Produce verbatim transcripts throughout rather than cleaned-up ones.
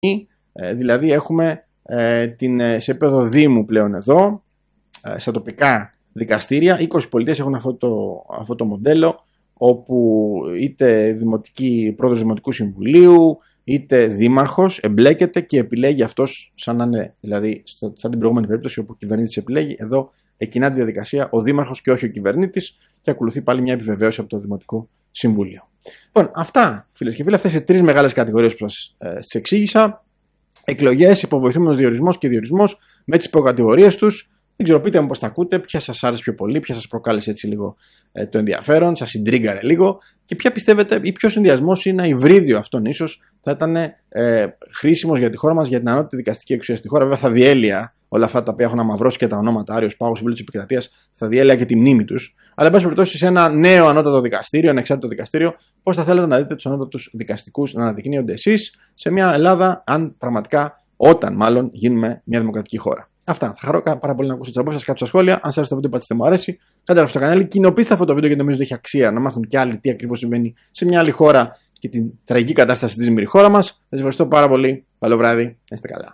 Ε, δηλαδή έχουμε ε, την, σε επίπεδο Δήμου πλέον εδώ, ε, στα τοπικά δικαστήρια, είκοσι πολιτείες έχουν αυτό το, αυτό το μοντέλο, όπου είτε δημοτική, πρόεδρος Δημοτικού Συμβουλίου, είτε δήμαρχος εμπλέκεται και επιλέγει αυτός, σαν να είναι, δηλαδή σαν την προηγούμενη περίπτωση όπου ο κυβερνήτης επιλέγει, εδώ εκκινά τη διαδικασία ο δήμαρχος και όχι ο κυβερνήτης και ακολουθεί πάλι μια επιβεβαίωση από το Δημοτικό Συμβούλιο. Λοιπόν, αυτά φίλες και φίλοι, αυτές οι τρεις μεγάλες κατηγορίες που σας ε, εξήγησα. Εκλογές, υποβοηθούμενος διορισμός και διορισμός με τις προκατηγορίες τους. Δεν ξέρω, πείτε μου πώς τα ακούτε, ποια σας άρεσε πιο πολύ, ποια σας προκάλεσε έτσι λίγο ε, το ενδιαφέρον, σας συντρίγκαρε λίγο και ποια πιστεύετε ή ποιος συνδυασμός ή ένα υβρίδιο αυτόν ίσως θα ήταν ε, χρήσιμος για τη χώρα μας, για την ανώτατη δικαστική εξουσία στη χώρα. Βέβαια θα διέλυα όλα αυτά τα οποία έχουν αμαυρώσει και τα ονόματα Άριος Πάγος, Συμβούλιο της Επικρατείας, θα διέλυα και τη μνήμη τους. Αλλά εν πάση περιπτώσει σε ένα νέο ανώτατο δικαστήριο, ανεξάρτητο δικαστήριο, πώς θα θέλετε να δείτε τους ανώτατους δικαστικούς να αναδεικνύονται εσείς σε μια Ελλάδα, αν πραγματικά, όταν μάλλον γίνουμε μια δημοκρατική χώρα. Αυτά. Θα χαρώ πάρα πολύ να ακούσω τις απόψεις σας, κάτω στα σχόλια. Αν σας άρεσε το βίντεο, πατήστε μου αρέσει. Κάντε αυτό στο κανάλι. Κοινοποιήστε αυτό το βίντεο γιατί νομίζω ότι έχει αξία να μάθουν κι άλλοι τι ακριβώς συμβαίνει σε μια άλλη χώρα και την τραγική κατάσταση της ζημερή χώρα μας. Σας ευχαριστώ πάρα πολύ. Καλό βράδυ. Να είστε καλά.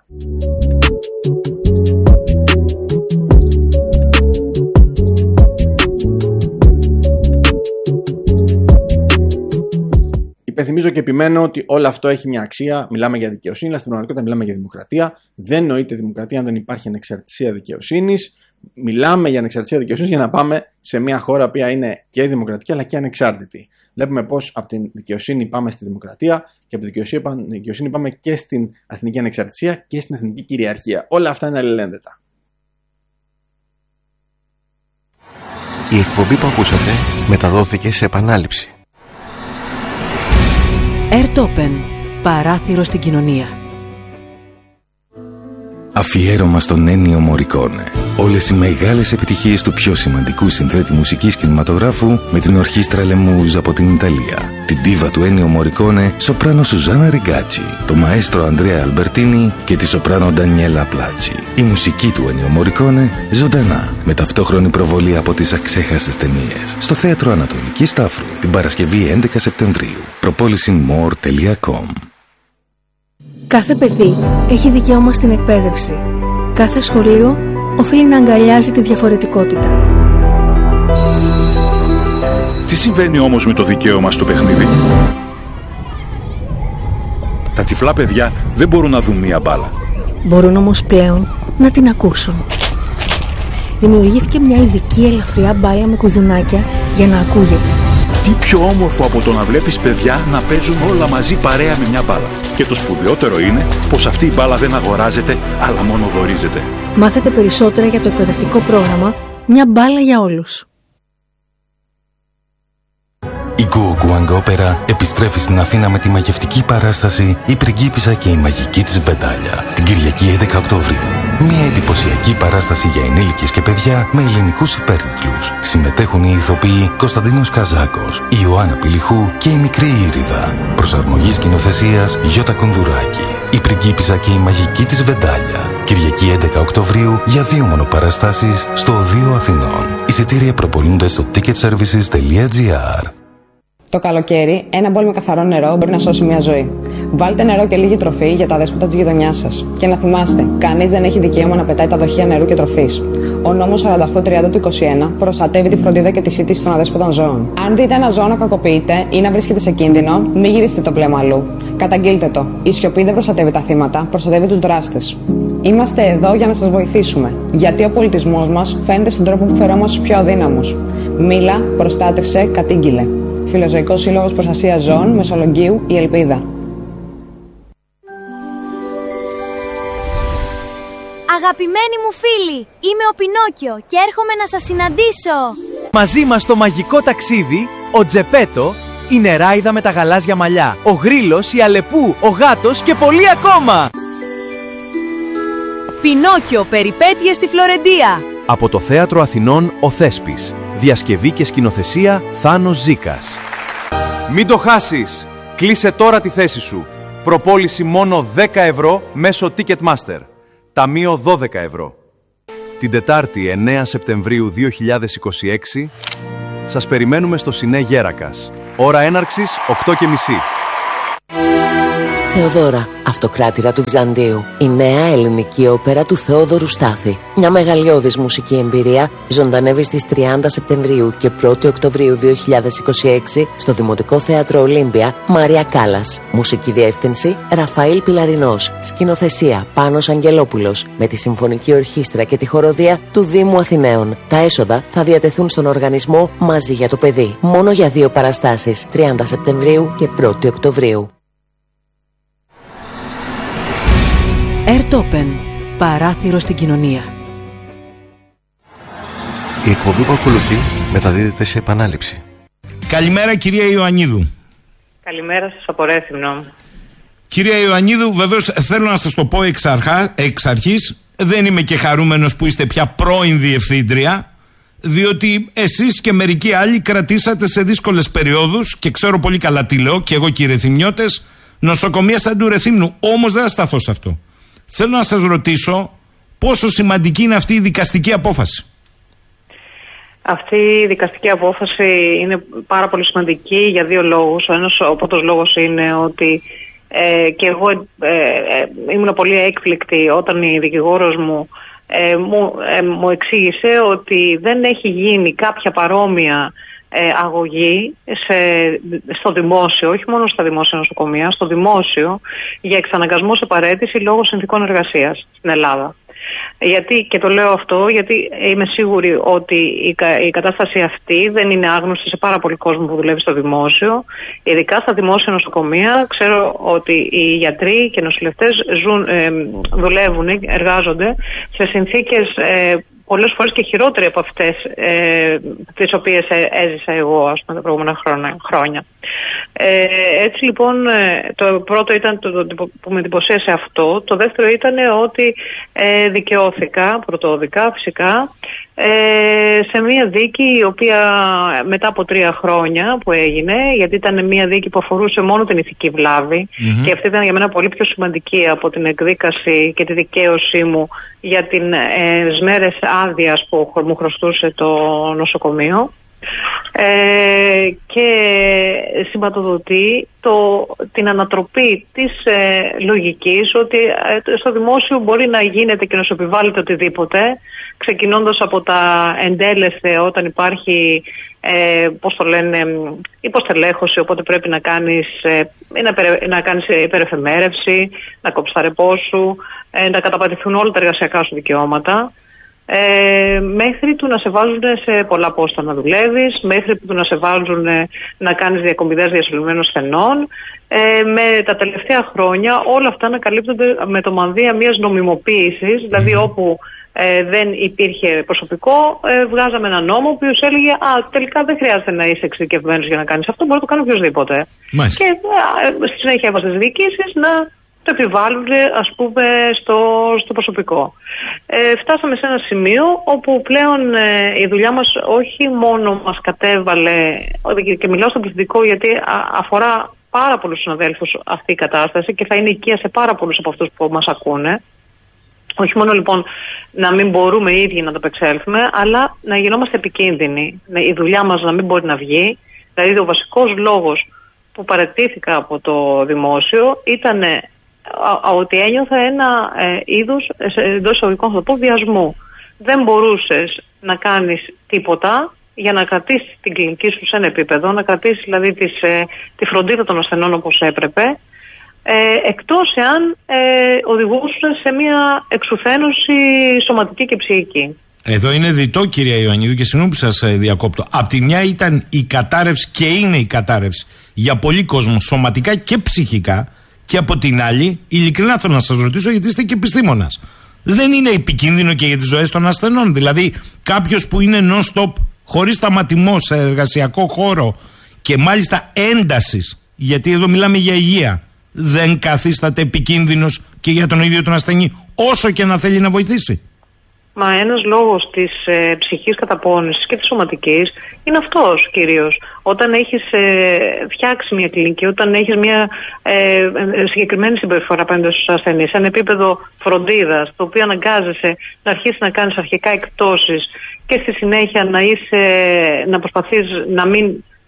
Υπενθυμίζω και επιμένω ότι όλο αυτό έχει μια αξία. Μιλάμε για δικαιοσύνη, αλλά στην πραγματικότητα μιλάμε για δημοκρατία. Δεν νοείται δημοκρατία αν δεν υπάρχει ανεξαρτησία δικαιοσύνης. Μιλάμε για ανεξαρτησία δικαιοσύνης για να πάμε σε μια χώρα που είναι και δημοκρατική αλλά και ανεξάρτητη. Βλέπουμε πως από την δικαιοσύνη πάμε στη δημοκρατία και από τη δικαιοσύνη πάμε και στην εθνική ανεξαρτησία και στην εθνική κυριαρχία. Όλα αυτά είναι αλληλένδετα. Η εκπομπή που ακούσατε μεταδόθηκε σε επανάληψη. Airtopen. Παράθυρο στην κοινωνία. Αφιέρωμα στον Ennio Morricone. Όλες οι μεγάλες επιτυχίες του πιο σημαντικού συνθέτη μουσικής κινηματογράφου με την ορχήστρα Λεμούζ από την Ιταλία. Την ντίβα του Ennio Morricone, σοπράνο Σουζάνα Ριγκάτσι, το μαέστρο Ανδρέα Αλμπερτίνι και τη σοπράνο Ντανιέλα Πλάτσι. Η μουσική του Ennio Morricone ζωντανά, με ταυτόχρονη προβολή από τις αξέχαστες ταινίες. Στο Θέατρο Ανατολική Σταύρου, την Παρασκευή έντεκα Σεπτεμβρίου. προπόληση μορ τελεία κομ. Κάθε παιδί έχει δικαίωμα στην εκπαίδευση. Κάθε σχολείο οφείλει να αγκαλιάζει τη διαφορετικότητα. Τι συμβαίνει όμως με το δικαίωμα στο παιχνίδι? Τα τυφλά παιδιά δεν μπορούν να δουν μία μπάλα. Μπορούν όμως πλέον να την ακούσουν. Δημιουργήθηκε μια ειδική ελαφριά μπάλα με κουδουνάκια για να ακούγεται. Τι πιο όμορφο από το να βλέπεις παιδιά να παίζουν όλα μαζί παρέα με μια μπάλα. Και το σπουδαιότερο είναι πως αυτή η μπάλα δεν αγοράζεται, αλλά μόνο δωρίζεται. Μάθετε περισσότερα για το εκπαιδευτικό πρόγραμμα «Μια μπάλα για όλους». Η Γκουογκουανγκ Όπερα επιστρέφει στην Αθήνα με τη μαγευτική παράσταση «Η πριγκίπισσα και η μαγική της Βεντάλια» την Κυριακή έντεκα Οκτωβρίου. Μια εντυπωσιακή παράσταση για ενήλικες και παιδιά με ελληνικούς υπέρτιτλους. Συμμετέχουν οι ηθοποιοί Κωνσταντίνος Καζάκος, η Ιωάννα Πηλιχού και η μικρή Ήριδα. Προσαρμογή σκηνοθεσίας Γιώτα Κονδουράκη. «Η πριγκίπισσα και η μαγική της Βεντάλια». Κυριακή έντεκα Οκτωβρίου για δύο μονοπαραστάσεις στο Οδείο Αθηνών. Εισιτήρια προπολούνται στο ticket services τελεία gr. Το καλοκαίρι, ένα μπολ με καθαρό νερό μπορεί να σώσει μια ζωή. Βάλτε νερό και λίγη τροφή για τα αδέσποτα της γειτονιάς σας. Και να θυμάστε, κανείς δεν έχει δικαίωμα να πετάει τα δοχεία νερού και τροφής. Ο νόμος σαράντα οκτώ τριάντα του είκοσι ένα προστατεύει τη φροντίδα και τη σύντηση των αδέσποτων ζώων. Αν δείτε ένα ζώο να κακοποιείται ή να βρίσκεται σε κίνδυνο, μην γυρίσετε το πλέμα αλλού. Καταγγείλτε το. Η σιωπή δεν προστατεύει τα θύματα, προστατεύει τους δράστες. Είμαστε εδώ για να σας βοηθήσουμε. Γιατί ο πολιτισμός μας φαίνεται στον τρόπο που φερόμαστε στους πιο αδύναμους. Μίλα, προστάτευσε, κατήγγειλε. Φιλοζωικός Σύλλογος Προστασίας Ζώων, Μεσολογγίου, η Ελπίδα. Αγαπημένοι μου φίλοι, είμαι ο Πινόκιο και έρχομαι να σας συναντήσω. Μαζί μας στο μαγικό ταξίδι, ο Τζεπέτο, η νεράιδα με τα γαλάζια μαλλιά, ο Γρίλος, η Αλεπού, ο Γάτος και πολλοί ακόμα. Πινόκιο, περιπέτειες στη Φλωρεντία. Από το Θέατρο Αθηνών ο Θέσπης. Διασκευή και σκηνοθεσία Θάνος Ζήκας. Μην το χάσεις! Κλείσε τώρα τη θέση σου. Προπόληση μόνο δέκα ευρώ μέσω Ticketmaster. Ταμείο δώδεκα ευρώ. Την Τετάρτη εννέα Σεπτεμβρίου δύο χιλιάδες είκοσι έξι σας περιμένουμε στο Σινέ Γέρακας. Ώρα έναρξης οκτώ και μισή. Θεοδώρα, αυτοκράτηρα του Βυζαντίου. Η νέα ελληνική όπερα του Θεόδωρου Στάθη. Μια μεγαλειώδης μουσική εμπειρία ζωντανεύει στις τριάντα Σεπτεμβρίου και πρώτη Οκτωβρίου δύο χιλιάδες είκοσι έξι στο Δημοτικό Θέατρο Ολύμπια, Μάρια Κάλλας. Μουσική διεύθυνση Ραφαήλ Πιλαρινός. Σκηνοθεσία Πάνος Αγγελόπουλος. Με τη Συμφωνική Ορχήστρα και τη χοροδία του Δήμου Αθηναίων. Τα έσοδα θα διατεθούν στον οργανισμό Μαζί για το Παιδί. Μόνο για δύο παραστάσεις, τριάντα Σεπτεμβρίου και πρώτη Οκτωβρίου. Airtopen. Παράθυρο στην κοινωνία. Η εκπομπή που ακολουθεί μεταδίδεται σε επανάληψη. Καλημέρα κυρία Ιωαννίδου. Καλημέρα σας από Ρέθυμνο. Κυρία Ιωαννίδου, βεβαίως θέλω να σας το πω εξ, αρχά, εξ αρχής. Δεν είμαι και χαρούμενος που είστε πια πρώην διευθύντρια, διότι εσείς και μερικοί άλλοι κρατήσατε σε δύσκολες περιόδους, και ξέρω πολύ καλά τι λέω, και εγώ και οι Ρεθυμνιώτες, νοσοκομεία σαν του Ρεθύμνου. Όμως δεν θα σταθώ σε αυτό. Θέλω να σας ρωτήσω πόσο σημαντική είναι αυτή η δικαστική απόφαση. Αυτή η δικαστική απόφαση είναι πάρα πολύ σημαντική για δύο λόγους. Ο ένας, ο πρώτος λόγος είναι ότι ε, και εγώ ε, ε, ήμουν πολύ έκπληκτη όταν η δικηγόρος μου ε, μου, ε, μου εξήγησε ότι δεν έχει γίνει κάποια παρόμοια ε, αγωγή σε, στο δημόσιο, όχι μόνο στα δημόσια νοσοκομεία, στο δημόσιο, για εξαναγκασμό σε παραίτηση λόγω συνθηκών εργασίας στην Ελλάδα. Γιατί, και το λέω αυτό γιατί είμαι σίγουρη ότι η, η κατάσταση αυτή δεν είναι άγνωστη σε πάρα πολύ κόσμο που δουλεύει στο δημόσιο. Ειδικά στα δημόσια νοσοκομεία ξέρω ότι οι γιατροί και οι νοσηλευτές ζουν, ε, δουλεύουν, εργάζονται σε συνθήκες ε, πολλές φορές και χειρότεροι από αυτές ε, τις οποίες έζησα εγώ, ας πούμε, τα προηγούμενα χρόνια. Ε, έτσι λοιπόν το πρώτο ήταν το, το, που με εντυπωσίασε αυτό. Το δεύτερο ήταν ότι ε, δικαιώθηκα πρωτόδικα φυσικά ε, σε μια δίκη η οποία μετά από τρία χρόνια που έγινε, γιατί ήταν μια δίκη που αφορούσε μόνο την ηθική βλάβη, mm-hmm. και αυτή ήταν για μένα πολύ πιο σημαντική από την εκδίκαση και τη δικαίωσή μου για τις ε, μέρες άδειας που μου χρωστούσε το νοσοκομείο. Ε, και σηματοδοτεί το, την ανατροπή της ε, λογικής ότι ε, στο δημόσιο μπορεί να γίνεται και να σου επιβάλλεται οτιδήποτε, ξεκινώντας από τα εντέλεσθε όταν υπάρχει ε, πώς το λένε, υποστελέχωση, οπότε πρέπει να κάνεις, ε, να, περι, να κάνεις υπερεφημέρευση, να κόψεις τα ρεπό σου, ε, να καταπατηθούν όλα τα εργασιακά σου δικαιώματα. Ε, μέχρι του να σε βάζουν σε πολλά πόστα να δουλεύεις, μέχρι του να σε βάζουν να κάνεις διακομιδές διασωλημένων στενών. Ε, με τα τελευταία χρόνια όλα αυτά να καλύπτονται με το μανδύα μιας νομιμοποίησης, δηλαδή όπου ε, δεν υπήρχε προσωπικό, ε, βγάζαμε ένα νόμο που έλεγε «Α, τελικά δεν χρειάζεται να είσαι εξειδικευμένος για να κάνεις αυτό, μπορεί να το κάνει οποιοδήποτε». Μάλιστα. Και ε, στη συνέχεια έβαζε τις διοικήσεις να το επιβάλλουν, ας πούμε, στο, στο προσωπικό. Ε, φτάσαμε σε ένα σημείο όπου πλέον ε, η δουλειά μας όχι μόνο μας κατέβαλε, και μιλάω στο πληθυντικό γιατί α, αφορά πάρα πολλούς συναδέλφους αυτή η κατάσταση και θα είναι οικία σε πάρα πολλούς από αυτούς που μας ακούνε. Όχι μόνο λοιπόν να μην μπορούμε οι ίδιοι να το επεξέλθουμε, αλλά να γινόμαστε επικίνδυνοι. Η δουλειά μας να μην μπορεί να βγει. Δηλαδή ο βασικός λόγος που παραιτήθηκα από το δημόσιο ήταν ότι ένιωθα ένα ε, είδους, εντός εισαγωγικών θα το πω, βιασμού. Δεν μπορούσες να κάνεις τίποτα για να κρατήσεις την κλινική σου σε ένα επίπεδο, να κρατήσεις δηλαδή τις, ε, τη φροντίδα των ασθενών όπως έπρεπε, ε, εκτός εάν ε, οδηγούσαν σε μια εξουθένωση σωματική και ψυχική. Εδώ είναι διτό, κυρία Ιωαννίδου, και συγγνώμη που σας διακόπτω. Απ' τη μια ήταν η κατάρρευση και είναι η κατάρρευση για πολλοί κόσμο σωματικά και ψυχικά. Και από την άλλη, ειλικρινά θέλω να σας ρωτήσω, γιατί είστε και επιστήμονας. Δεν είναι επικίνδυνο και για τις ζωές των ασθενών? Δηλαδή, κάποιος που είναι non-stop, χωρίς σταματημό σε εργασιακό χώρο και μάλιστα έντασης, γιατί εδώ μιλάμε για υγεία, δεν καθίσταται επικίνδυνος και για τον ίδιο τον ασθενή, όσο και να θέλει να βοηθήσει? Μα ένας λόγος της ε, ψυχικής καταπώνησης και της σωματικής είναι αυτός κυρίως. Όταν έχεις ε, φτιάξει μια κλινική, όταν έχεις μια ε, συγκεκριμένη συμπεριφορά απέναντι στους ασθενείς, σε ένα επίπεδο φροντίδας, το οποίο αναγκάζεσαι να αρχίσεις να κάνεις αρχικά εκπτώσεις και στη συνέχεια να, είσαι, να προσπαθείς να μην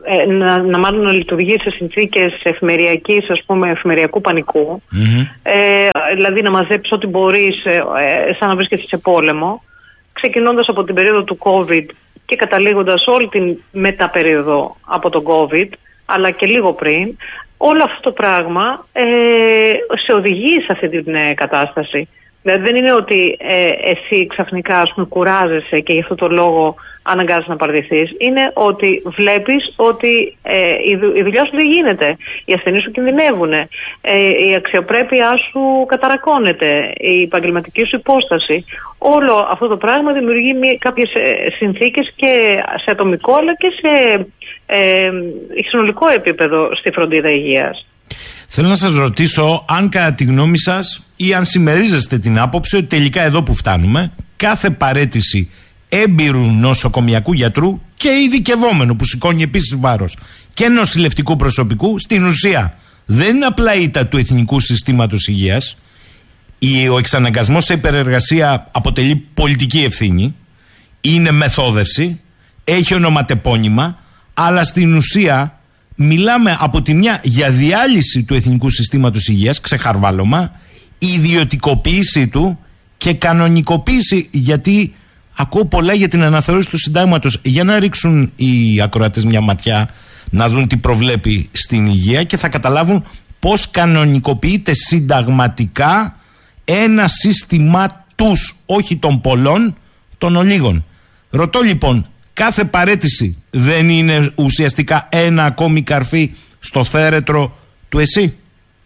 ε, να, να μάλλον να λειτουργεί σε συνθήκες εφημεριακής, ας πούμε, εφημεριακού πανικού. Mm-hmm. Ε, δηλαδή να μαζέψεις ό,τι μπορείς, ε, ε, σαν να βρίσκεσαι σε πόλεμο, ξεκινώντας από την περίοδο του COVID και καταλήγοντας όλη την μεταπερίοδο από τον COVID, αλλά και λίγο πριν. Όλο αυτό το πράγμα ε, σε οδηγεί σε αυτή την ε, κατάσταση. Δηλαδή δεν είναι ότι ε, εσύ ξαφνικά, ας πούμε, κουράζεσαι και γι' αυτό το λόγο αναγκάζεσαι να παραιτηθείς. Είναι ότι βλέπεις ότι ε, η, δου, η δουλειά σου δεν γίνεται. Οι ασθενείς σου κινδυνεύουν. Ε, η αξιοπρέπειά σου καταρακώνεται. Η επαγγελματική σου υπόσταση. Όλο αυτό το πράγμα δημιουργεί μια, κάποιες ε, συνθήκες και σε ατομικό αλλά και σε ε, συνολικό επίπεδο στη φροντίδα υγείας. Θέλω να σας ρωτήσω αν κατά τη γνώμη σας ή αν συμμερίζεστε την άποψη ότι τελικά εδώ που φτάνουμε, κάθε παραίτηση έμπειρου νοσοκομιακού γιατρού και ειδικευόμενου που σηκώνει επίσης βάρος και νοσηλευτικού προσωπικού στην ουσία δεν είναι απλά ήττα του εθνικού συστήματος υγείας. Ο εξαναγκασμός σε υπερεργασία αποτελεί πολιτική ευθύνη, είναι μεθόδευση, έχει ονοματεπώνυμα, αλλά στην ουσία μιλάμε από τη μια για διάλυση του εθνικού συστήματος υγείας, ξεχαρβάλωμα, ιδιωτικοποίηση του και κανονικοποίηση, γιατί ακούω πολλά για την αναθεώρηση του συντάγματος. Για να ρίξουν οι ακροατές μια ματιά, να δουν τι προβλέπει στην υγεία και θα καταλάβουν πώς κανονικοποιείται συνταγματικά ένα σύστημα τους, όχι των πολλών, των ολίγων. Ρωτώ λοιπόν, κάθε παραίτηση δεν είναι ουσιαστικά ένα ακόμη καρφί στο θέρετρο του εσύ?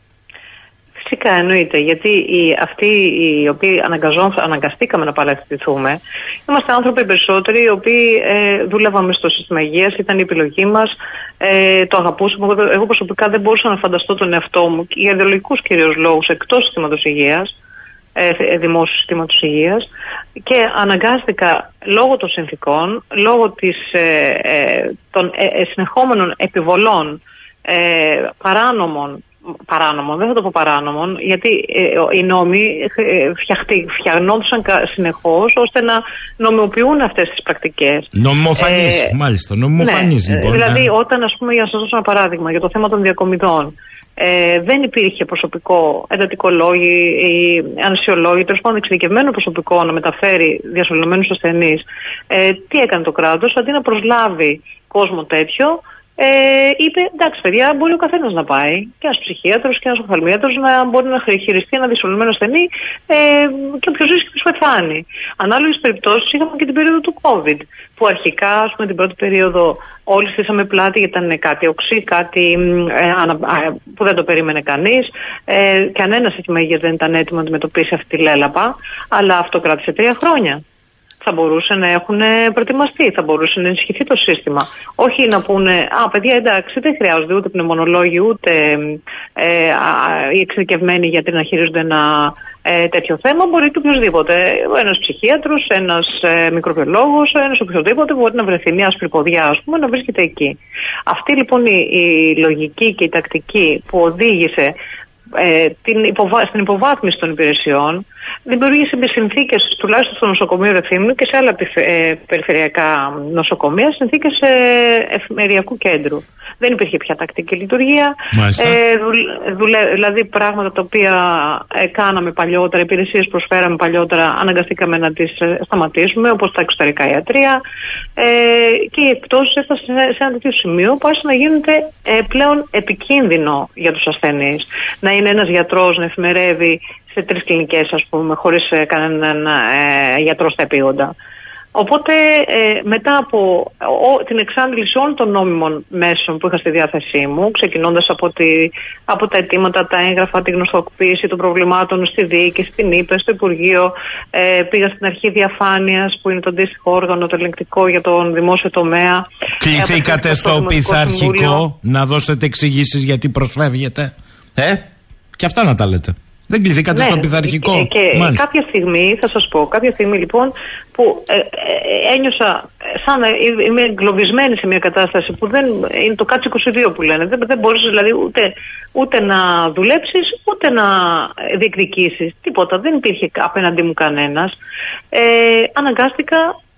Φυσικά εννοείται, γιατί οι, αυτοί οι οποίοι αναγκαστήκαμε να παραιτηθούμε, είμαστε άνθρωποι περισσότεροι οι οποίοι ε, δούλευαμε στο σύστημα υγείας, ήταν η επιλογή μας, ε, το αγαπούσαμε. Εγώ προσωπικά δεν μπορούσα να φανταστώ τον εαυτό μου, για ιδεολογικούς κυρίως λόγους, εκτός συστήματος υγείας, ε, δημόσιου συστήματος υγείας, και αναγκάστηκα λόγω των συνθήκων, λόγω της, ε, ε, των ε, ε, συνεχόμενων επιβολών ε, παράνομων, παράνομων, δεν θα το πω παράνομων, γιατί ε, οι νόμοι ε, φτιαχτή, φτιαγνόντουσαν συνεχώς ώστε να νομιμοποιούν αυτές τις πρακτικές. Νομιμοφανείς, ε, μάλιστα, νομιμοφανείς ναι, λοιπόν. Δηλαδή ναι. όταν, ας πούμε, για να σας δώσω ένα παράδειγμα για το θέμα των διακομιδών, Ε, δεν υπήρχε προσωπικό, εντατικολόγοι ή ανασιολόγοι, τέλος πάντων εξειδικευμένο προσωπικό να μεταφέρει διασωληνωμένους ασθενείς. Ε, τι έκανε το κράτος? Αντί να προσλάβει κόσμο τέτοιο, ε, είπε εντάξει παιδιά, μπορεί ο καθένας να πάει, και ένας ψυχίατρος και ένας οφθαλμίατρος να μπορεί να χειριστεί ένα διασωληνωμένο ασθενή ε, και όποιος ζήσει και ποιος πεθάνει. Ανάλογες περιπτώσεις είχαμε και την περίοδο του COVID, που αρχικά, ας πούμε, την πρώτη περίοδο όλοι στήσαμε πλάτη γιατί ήταν κάτι οξύ, κάτι ε, ανα, ε, που δεν το περίμενε κανείς. Ε, κανένα σύστημα υγείας δεν ήταν έτοιμο να αντιμετωπίσει αυτή τη λέλαπα, αλλά αυτό κράτησε τρία χρόνια. Θα μπορούσε να έχουν προετοιμαστεί, θα μπορούσε να ενισχυθεί το σύστημα. Όχι να πούνε, α, παιδιά, εντάξει, δεν χρειάζονται ούτε πνευμονολόγοι, ούτε ε, οι εξειδικευμένοι γιατροί να χειρίζονται ένα ε, τέτοιο θέμα. Μπορεί και οποιοδήποτε. Ένας ψυχίατρος, ένας ε, μικροβιολόγος, ένας οποιοδήποτε μπορεί να βρεθεί μια άσπρη ποδιά, ας πούμε, να βρίσκεται εκεί. Αυτή λοιπόν η, η λογική και η τακτική που οδήγησε Ε, την υποβα... στην υποβάθμιση των υπηρεσιών δημιουργήσε συνθήκες, τουλάχιστον στο νοσοκομείο Ρεθύμνου και σε άλλα ε, περιφερειακά νοσοκομεία, συνθήκες ε, εφημεριακού κέντρου. Δεν υπήρχε πια τακτική λειτουργία. Ε, δουλε... δουλε... Δηλαδή πράγματα τα οποία ε, κάναμε παλιότερα, υπηρεσίες προσφέραμε παλιότερα, αναγκαστήκαμε να τις ε, σταματήσουμε, όπως τα εξωτερικά ιατρεία. Ε, και η εκπτώση έφτασε σε, σε ένα τέτοιο σημείο που άρχισε να γίνεται ε, πλέον επικίνδυνο για τους ασθενείς. Να είναι ένας γιατρός να εφημερεύει σε τρεις κλινικές, ας πούμε, χωρίς ε, κανέναν ε, γιατρό στα επίγοντα. Οπότε ε, μετά από ο, την εξάντληση όλων των νόμιμων μέσων που είχα στη διάθεσή μου, ξεκινώντας από, τη, από τα αιτήματα, τα έγγραφα, τη γνωστοποίηση των προβλημάτων στη διοίκηση, στην ΥΠΕ, στο Υπουργείο, ε, πήγα στην αρχή διαφάνειας που είναι το αντίστοιχο όργανο, το ελεγκτικό για τον δημόσιο τομέα. Κληθήκατε ε, στο, στο πειθαρχικό να δώσετε εξηγήσεις γιατί προσφεύγετε. Ε, και αυτά να τα λέτε. Δεν κληθήκατε ναι, στο πειθαρχικό. Και, και κάποια στιγμή, θα σας πω, κάποια στιγμή λοιπόν που ε, ε, ένιωσα σαν να είμαι εγκλωβισμένη σε μια κατάσταση που δεν είναι το κάτσε είκοσι δύο που λένε. Δεν, δεν μπορείς δηλαδή ούτε, ούτε να δουλέψεις, ούτε να διεκδικήσεις. Τίποτα. Δεν υπήρχε απέναντί μου κανένας. Ε, αναγκάστηκα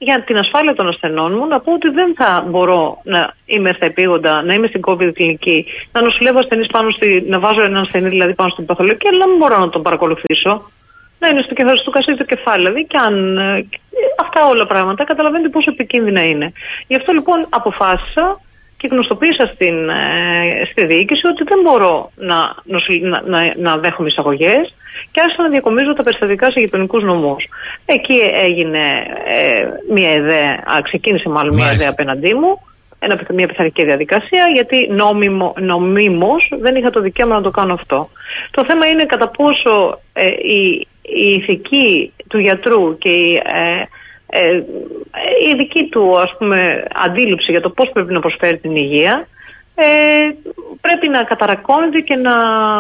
για την ασφάλεια των ασθενών μου, να πω ότι δεν θα μπορώ να είμαι στα επίγοντα, να είμαι στην COVID κλινική, να νοσηλεύω ασθενείς πάνω στη, να βάζω έναν ασθενή δηλαδή πάνω στην παθολογική, αλλά δεν μπορώ να τον παρακολουθήσω. Να είναι στο κεφάλι, στο κασί το κεφάλι, δηλαδή, και αν ε, αυτά όλα πράγματα καταλαβαίνετε πόσο επικίνδυνα είναι. Γι' αυτό λοιπόν αποφάσισα και γνωστοποίησα στην, ε, στη διοίκηση ότι δεν μπορώ να, να, να, να δέχομαι εισαγωγές και άρχισα να διακομίζω τα περιστατικά σε γειτονικούς νομούς. Εκεί έγινε ε, μια ιδέα, ξεκίνησε μάλλον μια ιδέα απέναντί μου, ένα, μια πειθαρχική διαδικασία, γιατί νόμιμο, νομίμως δεν είχα το δικαίωμα να το κάνω αυτό. Το θέμα είναι κατά πόσο ε, η, η ηθική του γιατρού και η, ε, ε, η δική του, ας πούμε, αντίληψη για το πώς πρέπει να προσφέρει την υγεία ε, πρέπει να καταρακώνεται και να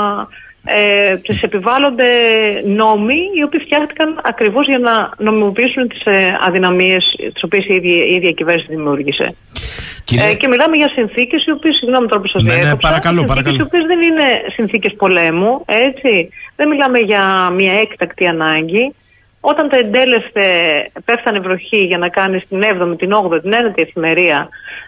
ε, τις επιβάλλονται νόμοι οι οποίοι φτιάχτηκαν ακριβώς για να νομιμοποιήσουν τις ε, αδυναμίες τις οποίες η ίδια, η ίδια κυβέρνηση δημιούργησε. Κύριε... Ε, και μιλάμε για συνθήκες οι οποίες, συγγνώμη τώρα που σας ναι, διέκοψα, ναι, παρακαλώ, συνθήκες παρακαλώ. οι οποίες δεν είναι συνθήκες πολέμου, έτσι. Δεν μιλάμε για μια έκτακτη ανάγκη. Όταν τα εντέλεσθε πέφτανε βροχή για να κάνεις την έβδομη, την όγδοη, την ένατη εφημερία,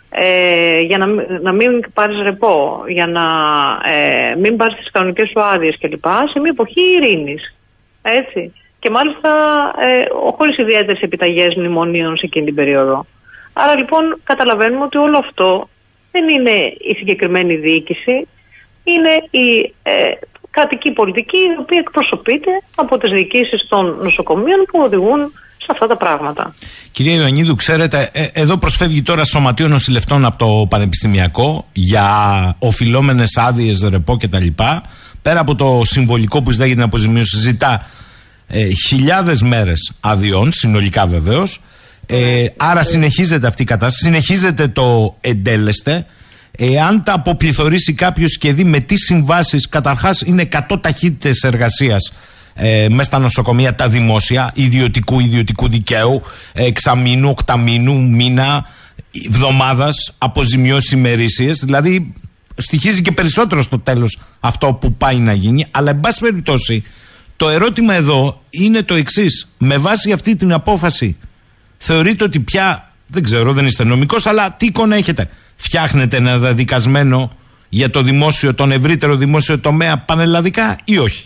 ε, για να, να μην πάρεις ρεπό, για να ε, μην πάρεις τις κανονικές σου άδειες κλπ. Σε μια εποχή ειρήνης, έτσι. Και μάλιστα ε, χωρίς ιδιαίτερες επιταγές μνημονίων σε εκείνη την περίοδο. Άρα λοιπόν καταλαβαίνουμε ότι όλο αυτό δεν είναι η συγκεκριμένη διοίκηση, είναι η ε, κρατική πολιτική η οποία εκπροσωπείται από τις διοικήσεις των νοσοκομείων που οδηγούν σε αυτά τα πράγματα. Κυρία Ιωαννίδου, ξέρετε, ε, εδώ προσφεύγει τώρα Σωματείο Νοσηλευτών από το Πανεπιστημιακό για οφειλόμενες άδειες, ρεπό κτλ. Πέρα από το συμβολικό που ζητάει για την αποζημίωση, ζητά ε, χιλιάδες μέρες αδειών, συνολικά βεβαίως. Ε, άρα συνεχίζεται αυτή η κατάσταση, συνεχίζεται το εντέλεστε. Εάν τα αποπληθωρήσει κάποιος και δει με τι συμβάσεις, καταρχάς είναι εκατό ταχύτητες εργασίας ε, μέσα στα νοσοκομεία τα δημόσια, ιδιωτικού, ιδιωτικού δικαίου, εξαμήνου, οκταμήνου, μήνα, εβδομάδας, αποζημιώσεις ημερήσιες, δηλαδή στοιχίζει και περισσότερο στο τέλος αυτό που πάει να γίνει. Αλλά εν πάση περιπτώσει το ερώτημα εδώ είναι το εξής: με βάση αυτή την απόφαση θεωρείτε ότι πια, δεν ξέρω, δεν είστε νομικός, αλλά τι εικόνα έχετε? Φτιάχνετε ένα δεδικασμένο για το δημόσιο, τον ευρύτερο δημόσιο τομέα πανελλαδικά ή όχι?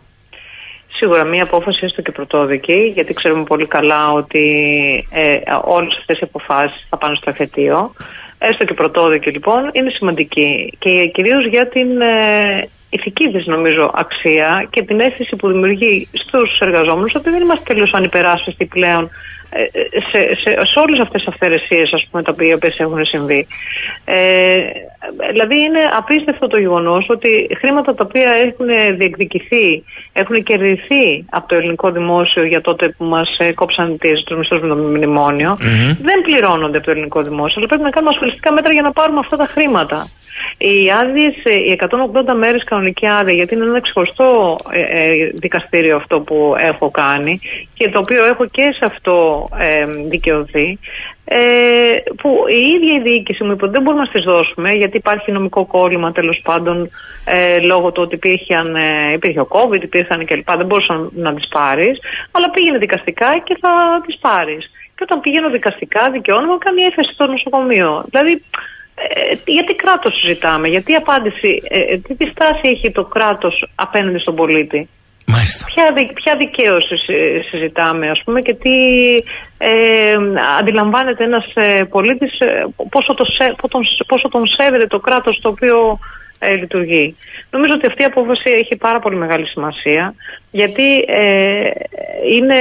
Σίγουρα μία απόφαση έστω και πρωτόδικη, γιατί ξέρουμε πολύ καλά ότι ε, όλες αυτές οι αποφάσεις θα πάνε στο εφετείο. Έστω και πρωτόδικη λοιπόν είναι σημαντική και κυρίως για την ε, ηθική της νομίζω αξία και την αίσθηση που δημιουργεί στους εργαζόμενους ότι δεν είμαστε τελείως ανυπεράσπιστοι πλέον σε, σε, σε όλες αυτές τις αυθαιρεσίες, ας πούμε, τα οποία έχουν συμβεί. Ε, δηλαδή είναι απίστευτο το γεγονός ότι χρήματα τα οποία έχουν διεκδικηθεί, έχουν κερδιθεί από το ελληνικό δημόσιο για τότε που μας κόψαν τις, τους μισθούς με το μνημόνιο, mm-hmm. δεν πληρώνονται από το ελληνικό δημόσιο, αλλά πρέπει να κάνουμε ασφαλιστικά μέτρα για να πάρουμε αυτά τα χρήματα. Οι άδειες, οι εκατόν ογδόντα μέρες κανονική άδεια, γιατί είναι ένα ξεχωριστό ε, ε, δικαστήριο αυτό που έχω κάνει και το οποίο έχω και σε αυτό ε, δικαιωθεί, ε, που η ίδια η διοίκηση μου είπε ότι δεν μπορούμε να τις δώσουμε γιατί υπάρχει νομικό κόλλημα τέλος πάντων ε, λόγω του ότι υπήρχαν, ε, υπήρχε ο COVID, υπήρχαν κλπ. Δεν μπορούσαν να τις πάρεις, αλλά πήγαινε δικαστικά και θα τις πάρεις. Και όταν πήγαινε δικαστικά δικαιώνομαι κάνει έφεση στο νοσοκομείο. Δηλαδή, Ε, γιατί κράτος συζητάμε, γιατί απάντηση, ε, τι, τι στάση έχει το κράτος απέναντι στον πολίτη? Μάλιστα. Ποια, ποια δικαίωση συζητάμε, ας πούμε, και τι ε, αντιλαμβάνεται ένας ε, πολίτης, ε, πόσο, το, πόσο, πόσο τον σέβεται το κράτος το οποίο ε, λειτουργεί. Νομίζω ότι αυτή η απόφαση έχει πάρα πολύ μεγάλη σημασία, γιατί ε, είναι,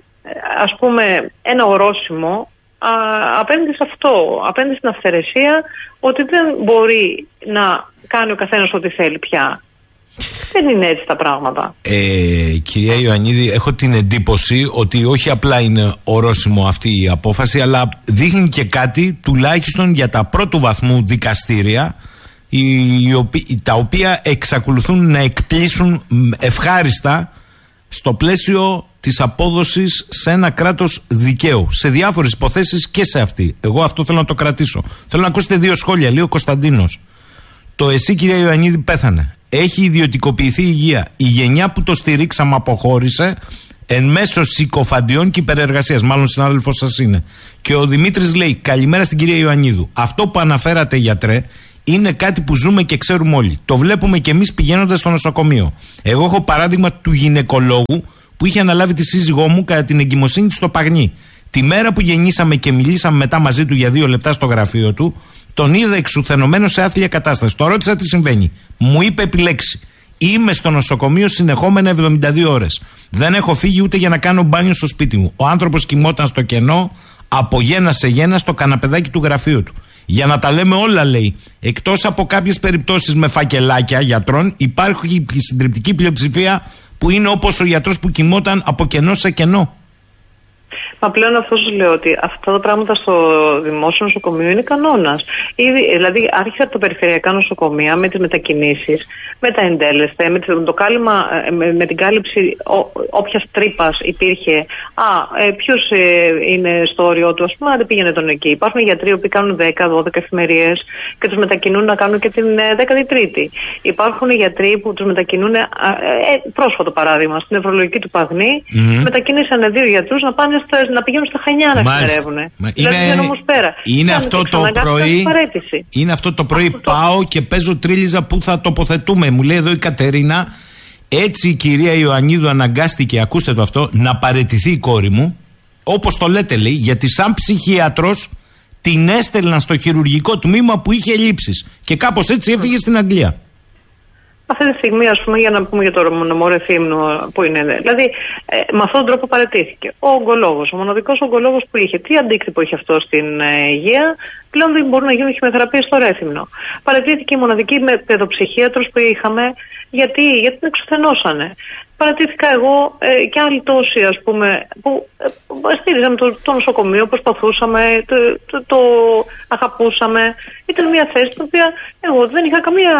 ας πούμε, ένα ορόσημο Α, απέναντι σε αυτό, απέναντι στην αυθαιρεσία, ότι δεν μπορεί να κάνει ο καθένας ό,τι θέλει πια. Δεν είναι έτσι τα πράγματα. Ε, κυρία Ιωαννίδη, έχω την εντύπωση ότι όχι απλά είναι ορόσημο αυτή η απόφαση, αλλά δείχνει και κάτι τουλάχιστον για τα πρώτου βαθμού δικαστήρια, οι, οι, τα οποία εξακολουθούν να εκπλήσουν ευχάριστα στο πλαίσιο της απόδοσης σε ένα κράτος δικαίου, σε διάφορες υποθέσεις και σε αυτή. Εγώ αυτό θέλω να το κρατήσω. Θέλω να ακούσετε δύο σχόλια. Λέει ο Κωνσταντίνος: το ΕΣΥ, κυρία Ιωαννίδη, πέθανε. Έχει ιδιωτικοποιηθεί η υγεία. Η γενιά που το στηρίξαμε αποχώρησε. εν μέσω συκοφαντιών και υπερεργασίας. Μάλλον συνάδελφος σας είναι. Και ο Δημήτρης λέει: καλημέρα στην κυρία Ιωαννίδου. Αυτό που αναφέρατε, γιατρέ, είναι κάτι που ζούμε και ξέρουμε όλοι. Το βλέπουμε κι εμείς πηγαίνοντας στο νοσοκομείο. Εγώ έχω παράδειγμα του γυναικολόγου που είχε αναλάβει τη σύζυγό μου κατά την εγκυμοσύνη της στο Παγνί. Τη μέρα που γεννήσαμε και μιλήσαμε μετά μαζί του για δύο λεπτά στο γραφείο του, τον είδα εξουθενωμένο σε άθλια κατάσταση. Το ρώτησα τι συμβαίνει. Μου είπε επιλέξει. Είμαι στο νοσοκομείο συνεχόμενα εβδομήντα δύο ώρες. Δεν έχω φύγει ούτε για να κάνω μπάνιο στο σπίτι μου. Ο άνθρωπος κοιμόταν στο κενό, από γένα σε γένα, στο καναπεδάκι του γραφείου του. Για να τα λέμε όλα, λέει, εκτός από κάποιες περιπτώσεις με φακελάκια γιατρών, υπάρχει η συντριπτική πλειοψηφία που είναι όπως ο γιατρός που κοιμόταν από κενό σε κενό. Μα πλέον αυτό σου λέω ότι αυτά τα πράγματα στο δημόσιο νοσοκομείο είναι κανόνας. Δηλαδή άρχισε από τα περιφερειακά νοσοκομεία με τις μετακινήσεις, με τα εντέλεσθε, με το κάλυμα, με, με την κάλυψη όποιας τρύπας υπήρχε. Α, ε, ποιος ε, είναι στο όριό του, ας πούμε, δεν πήγαινε τον εκεί. Υπάρχουν γιατροί που κάνουν δέκα δώδεκα εφημερίες και τους μετακινούν να κάνουν και την δέκατη τρίτη. Υπάρχουν γιατροί που τους μετακινούν, ε, ε, πρόσφατο παράδειγμα, στην νευρολογική του Παγνή, mm-hmm. μετακινήσανε δύο γιατρούς να πάνε στα, να πηγαίνουν στα Χανιά να εφημερεύουν. Δηλαδή είναι, όμως πέρα. Είναι αυτό το πρωί, είναι αυτό το πρωί αυτό πάω το... και παίζω τρίλιζα που θα τοποθετούμε. Μου λέει εδώ η Κατερίνα, έτσι η κυρία Ιωαννίδου αναγκάστηκε, ακούστε το αυτό, να παραιτηθεί η κόρη μου, όπως το λέτε, λέει, γιατί σαν ψυχίατρος την έστελναν στο χειρουργικό τμήμα που είχε ελλείψεις. Και κάπως έτσι έφυγε στην Αγγλία. Αυτή τη στιγμή, ας πούμε, για να πούμε για το νομό Ρεθύμνου που είναι. Δηλαδή, ε, με αυτόν τον τρόπο παραιτήθηκε. Ο ογκολόγος, ο μοναδικός ογκολόγος που είχε. Τι αντίκτυπο είχε αυτό στην ε, υγεία, πλέον δεν μπορούν να γίνουν χημειοθεραπείες στο Ρέθυμνο. Παραιτήθηκε η μοναδική παιδοψυχίατρος που είχαμε. Γιατί, γιατί την εξουθενώσανε. Παρατήθηκα εγώ ε, και άλλοι τόσοι, ας πούμε, που ε, στήριζαμε το, το νοσοκομείο, προσπαθούσαμε, το, το, το αγαπούσαμε. Ήταν μια θέση την οποία εγώ δεν είχα καμία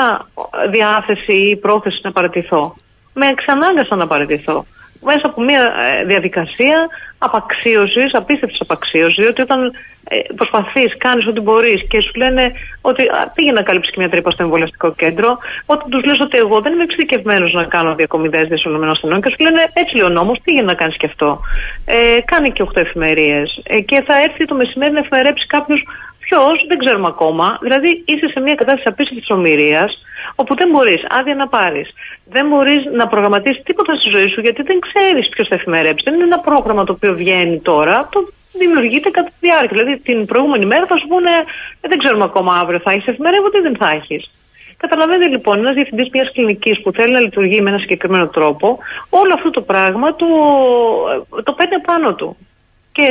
διάθεση ή πρόθεση να παραιτηθώ. Με εξανάγκασαν να παραιτηθώ. Μέσα από μια ε, διαδικασία απαξίωσης, απίστευτης απαξίωσης, διότι όταν ε, προσπαθείς, κάνεις ό,τι μπορείς και σου λένε ότι α, πήγαινε να καλύψεις και μια τρύπα στο εμβολιαστικό κέντρο, όταν τους λες ότι εγώ δεν είμαι εξειδικευμένος να κάνω διακομιδές διασωλωμένων ασθενών και σου λένε έτσι λέει ο νόμος, πήγαινε να κάνεις και αυτό. Ε, κάνει και οχτώ εφημερίες ε, και θα έρθει το μεσημέρι να εφημερέψει κάποιος. Ποιος, δεν ξέρουμε ακόμα. Δηλαδή είσαι σε μια κατάσταση απίστευτης ομηρίας, όπου δεν μπορείς άδεια να πάρεις. Δεν μπορείς να προγραμματίσεις τίποτα στη ζωή σου, γιατί δεν ξέρεις ποιος θα εφημερέψει. Δεν είναι ένα πρόγραμμα το οποίο βγαίνει τώρα, το δημιουργείται κατά τη διάρκεια. Δηλαδή την προηγούμενη μέρα θα σου πούνε, ε, δεν ξέρουμε ακόμα αύριο θα έχεις εφημερεύονται ή δεν θα έχεις. Καταλαβαίνετε λοιπόν, ένας διευθυντής μιας κλινικής που θέλει να λειτουργεί με ένα συγκεκριμένο τρόπο, όλο αυτό το πράγμα το, το παίρνει πάνω του. Και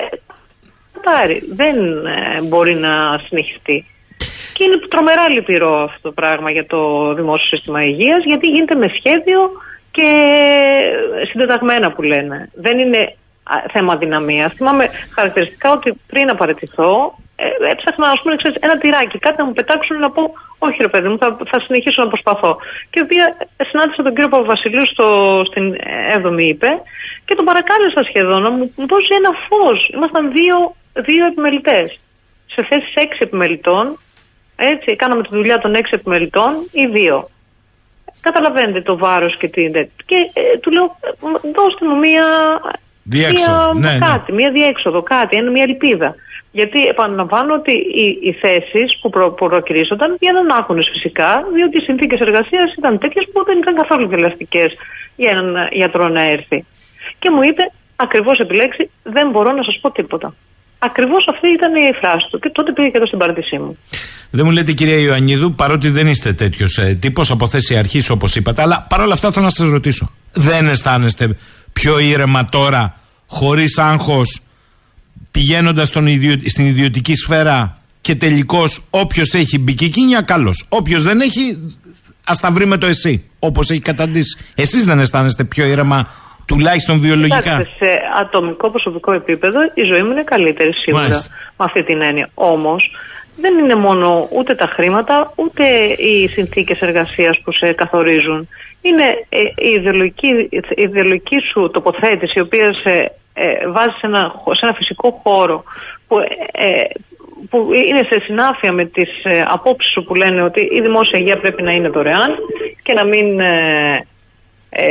δεν ε, μπορεί να συνεχιστεί. Και είναι τρομερά λυπηρό αυτό το πράγμα για το δημόσιο σύστημα υγείας, γιατί γίνεται με σχέδιο και συντεταγμένα που λένε. Δεν είναι θέμα αδυναμίας. Θυμάμαι χαρακτηριστικά ότι πριν απαρατηθώ, ε, έψαχνα ας πούμε, ξέρεις, ένα τυράκι, κάτι να μου πετάξουν να πω όχι ρε παιδί μου, θα, θα συνεχίσω να προσπαθώ. Και οποία συνάντησα τον κύριο Παπαβασιλείου στο, στην έβδομη είπε και τον παρακάλεσα σχεδόν να μου, μου δώσει ένα φως. Ήμασταν δύο, δύο επιμελητές. Σε θέσεις έξι επιμελητών, έτσι, κάναμε τη δουλειά των έξι επιμελητών ή δύο. Καταλαβαίνετε το βάρος και την. Και ε, του λέω, δώστε μου μία. Διέξοδο. Μία, ναι, κάτι, ναι. μία διέξοδο, κάτι, ένα, μία ελπίδα. Γιατί επαναλαμβάνω ότι οι, οι θέσεις που προ, προκυρήσονταν πήγαιναν άχονες φυσικά, διότι οι συνθήκες εργασίας ήταν τέτοιες που δεν ήταν καθόλου ελαστικές για έναν γιατρό να έρθει. Και μου είπε, ακριβώς επιλέξει, δεν μπορώ να σας πω τίποτα. Ακριβώς αυτή ήταν η φράση του. Και τότε πήγε και εδώ στην παράτησή μου. Δεν μου λέτε, κυρία Ιωαννίδου, παρότι δεν είστε τέτοιος ε, τύπος από θέση αρχής όπως είπατε, αλλά παρόλα αυτά θέλω να σας ρωτήσω. Δεν αισθάνεστε πιο ήρεμα τώρα, χωρίς άγχος, πηγαίνοντας στον ιδιο... στην ιδιωτική σφαίρα και τελικώς όποιος έχει μπικικίνια, καλός. Όποιος δεν έχει, ας τα βρει με το εσύ, όπως έχει καταντήσει. Εσείς δεν αισθάνεστε πιο ήρεμα, τουλάχιστον βιολογικά? Κοιτάξτε, σε ατομικό προσωπικό επίπεδο η ζωή μου είναι καλύτερη σίγουρα. Μάλιστα. Με αυτή την έννοια. Όμως δεν είναι μόνο ούτε τα χρήματα ούτε οι συνθήκες εργασίας που σε καθορίζουν. Είναι ε, η, ιδεολογική, η ιδεολογική σου τοποθέτηση, η οποία σε ε, βάζει σε ένα, σε ένα φυσικό χώρο που, ε, που είναι σε συνάφεια με τις ε, απόψεις σου που λένε ότι η δημόσια υγεία πρέπει να είναι δωρεάν και να μην... Ε, ε,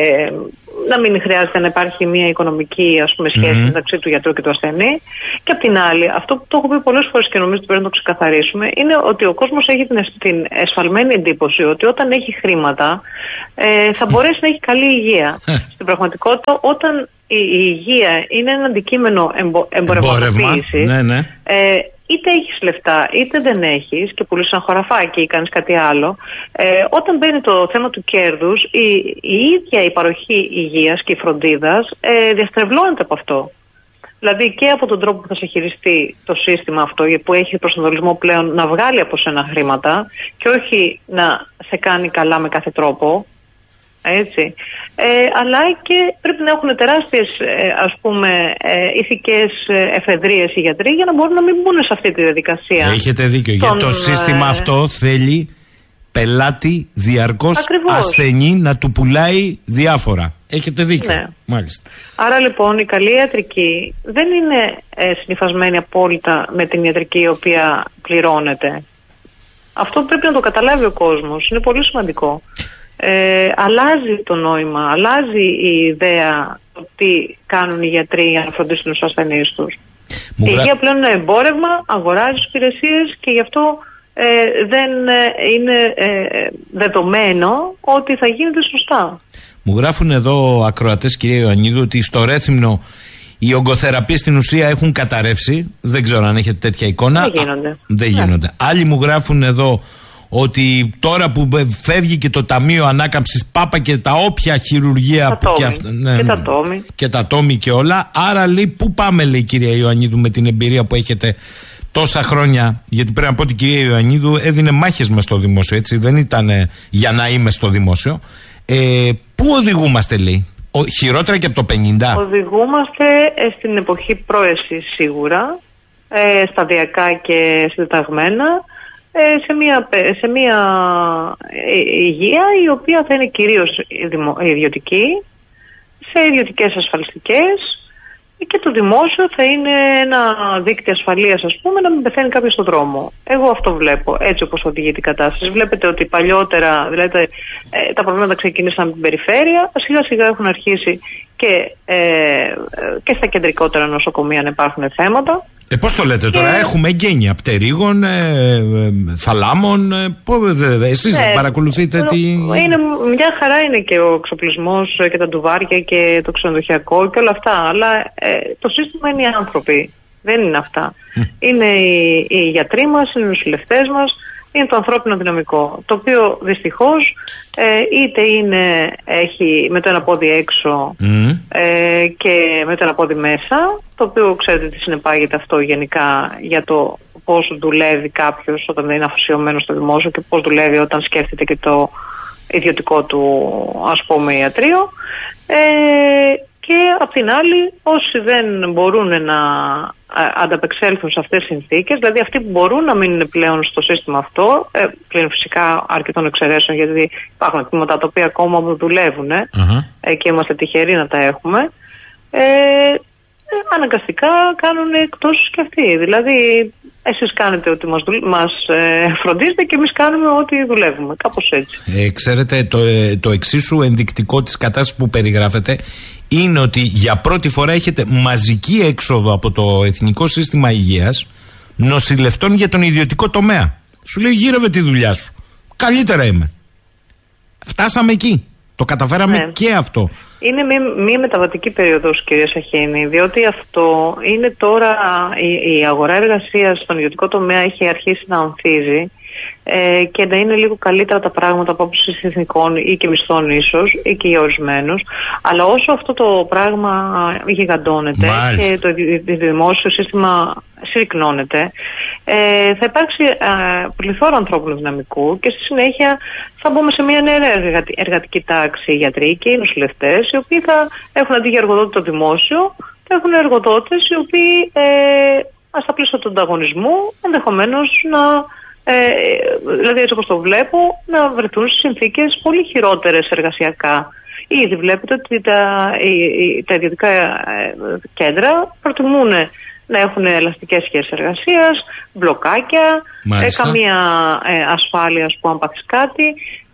να μην χρειάζεται να υπάρχει μια οικονομική, ας πούμε, σχέση mm-hmm. μεταξύ του γιατρού και του ασθενή. Και απ' την άλλη, αυτό που το έχω πει πολλές φορές και νομίζω ότι πρέπει να το ξεκαθαρίσουμε, είναι ότι ο κόσμος έχει την, την εσφαλμένη εντύπωση ότι όταν έχει χρήματα ε, θα μπορέσει να έχει καλή υγεία. Στην πραγματικότητα, όταν η, η υγεία είναι ένα αντικείμενο εμπο, εμπορευματοποίησης, ναι, ναι. ε, είτε έχεις λεφτά είτε δεν έχεις και πουλείς ένα χωραφάκι ή κάνεις κάτι άλλο, ε, όταν μπαίνει το θέμα του κέρδους, η, η ίδια η παροχή υγείας και η φροντίδας ε, διαστρεβλώνεται από αυτό. Δηλαδή και από τον τρόπο που θα σε χειριστεί το σύστημα αυτό, που έχει προσανατολισμό πλέον να βγάλει από σένα χρήματα και όχι να σε κάνει καλά με κάθε τρόπο. Έτσι. Ε, αλλά και πρέπει να έχουν τεράστιες ε, ας πούμε ε, ηθικές εφεδρίες οι γιατροί για να μπορούν να μην μπουν σε αυτή τη διαδικασία. Έχετε δίκιο, γιατί το σύστημα ε... αυτό θέλει πελάτη διαρκώς Ακριβώς. ασθενή να του πουλάει διάφορα. Έχετε δίκιο. Ναι. Μάλιστα. Άρα λοιπόν η καλή ιατρική δεν είναι ε, συνυφασμένη απόλυτα με την ιατρική η οποία πληρώνεται. Αυτό πρέπει να το καταλάβει ο κόσμος. Είναι πολύ σημαντικό. Ε, αλλάζει το νόημα, αλλάζει η ιδέα το τι κάνουν οι γιατροί για να φροντίσουν τους ασθενείς τους. Μου η υγεία πλέον είναι εμπόρευμα, αγοράζει υπηρεσίες και γι' αυτό ε, δεν είναι ε, δεδομένο ότι θα γίνεται σωστά. Μου γράφουν εδώ ακροατές, κυρία Ιωαννίδου, ότι στο Ρέθυμνο οι ογκοθεραπείες στην ουσία έχουν καταρρεύσει. Δεν ξέρω αν έχετε τέτοια εικόνα. Δεν γίνονται. Α, δεν γίνονται. Yeah. Άλλοι μου γράφουν εδώ ότι τώρα που φεύγει και το Ταμείο Ανάκαμψης Πάπα και τα όποια χειρουργία τα και, αυτά, ναι, και τα τόμοι και τα τόμοι και όλα, άρα λέει πού πάμε, λέει η κυρία Ιωαννίδου, με την εμπειρία που έχετε τόσα χρόνια, γιατί πρέπει να πω ότι η κυρία Ιωαννίδου έδινε μάχες μες στο δημόσιο, έτσι, δεν ήταν για να είμαι στο δημόσιο. Ε, πού οδηγούμαστε, λέει, Ο, χειρότερα και από το πενήντα? Οδηγούμαστε ε, στην εποχή πρόεσης σίγουρα, ε, σταδιακά και συντεταγμένα, σε μια, σε μια υγεία η οποία θα είναι κυρίως ιδιωτική, σε ιδιωτικές ασφαλιστικές, και το δημόσιο θα είναι ένα δίκτυο ασφαλείας, ας πούμε, να μην πεθαίνει κάποιος στον δρόμο. Εγώ αυτό βλέπω, έτσι όπως οδηγεί την κατάσταση. Βλέπετε ότι παλιότερα, δηλαδή τα προβλήματα ξεκίνησαν από την περιφέρεια, σιγά σιγά έχουν αρχίσει και, ε, και στα κεντρικότερα νοσοκομεία να υπάρχουν θέματα. Ε, πώς το λέτε τώρα, και... έχουμε εγγένεια πτερίγων, ε, ε, θαλάμων, ε, πώς, δε, δε, εσείς ναι, παρακολουθείτε τι... Είναι, μια χαρά είναι και ο εξοπλισμός και τα ντουβάρια και το ξενοδοχειακό και όλα αυτά, αλλά ε, το σύστημα είναι οι άνθρωποι, δεν είναι αυτά. Mm. Είναι οι, οι γιατροί μας, είναι οι νοσηλευτές μας, είναι το ανθρώπινο δυναμικό, το οποίο δυστυχώς ε, είτε είναι, έχει με το ένα πόδι έξω mm. ε, και με το ένα πόδι μέσα, το οποίο ξέρετε τι συνεπάγεται αυτό γενικά για το πώς δουλεύει κάποιος όταν δεν είναι αφοσιωμένος στο δημόσιο και πώς δουλεύει όταν σκέφτεται και το ιδιωτικό του, ας πούμε, ιατρείο. Ε, και απ' την άλλη, όσοι δεν μπορούν να ανταπεξέλθουν σε αυτές τις συνθήκες, δηλαδή αυτοί που μπορούν να μείνουν πλέον στο σύστημα αυτό, ε, πλέον φυσικά αρκετών εξαιρέσεων, γιατί υπάρχουν τμήματα τα οποία ακόμα δουλεύουν uh-huh. ε, και είμαστε τυχεροί να τα έχουμε, ε, αναγκαστικά κάνουν εκτός και αυτοί. Δηλαδή, εσείς κάνετε ότι μας, δουλ... μας ε, φροντίζετε και εμείς κάνουμε ότι δουλεύουμε. Κάπως έτσι. Ε, ξέρετε, το, ε, το εξίσου ενδεικτικό της κατάστασης που περιγράφετε είναι ότι για πρώτη φορά έχετε μαζική έξοδο από το Εθνικό Σύστημα Υγείας νοσηλευτών για τον ιδιωτικό τομέα. Σου λέει, γύρευε τη δουλειά σου. Καλύτερα είμαι. Φτάσαμε εκεί. Το καταφέραμε ναι. και αυτό. Είναι μια, μια μεταβατική περίοδος, κυρία Σαχίνη, διότι αυτό είναι τώρα, η, η αγορά εργασίας στον ιδιωτικό τομέα έχει αρχίσει να ανθίζει ε, και να είναι λίγο καλύτερα τα πράγματα από άποψη εθνικών ή και μισθών ίσως ή και για ορισμένους. Αλλά όσο αυτό το πράγμα γιγαντώνεται και το δημόσιο σύστημα συρρυκνώνεται, ε, θα υπάρξει ε, πληθώρα ανθρώπινου δυναμικού και στη συνέχεια θα μπούμε σε μια νέα εργατη, εργατική τάξη, γιατροί και οι νοσηλευτές, οι οποίοι θα έχουν αντί για εργοδότη το δημόσιο, θα έχουν εργοδότες οι οποίοι ε, στα πλαίσια του ανταγωνισμού ενδεχομένως να, ε, δηλαδή έτσι όπως το βλέπω, να βρεθούν σε συνθήκες πολύ χειρότερες εργασιακά. Ήδη βλέπετε ότι τα, οι, τα ιδιωτικά κέντρα προτιμούν να έχουν ελαστικές σχέσεις εργασίας, μπλοκάκια, ε, καμία ε, ασφάλεια, ας πούμε, αν πάθεις κάτι.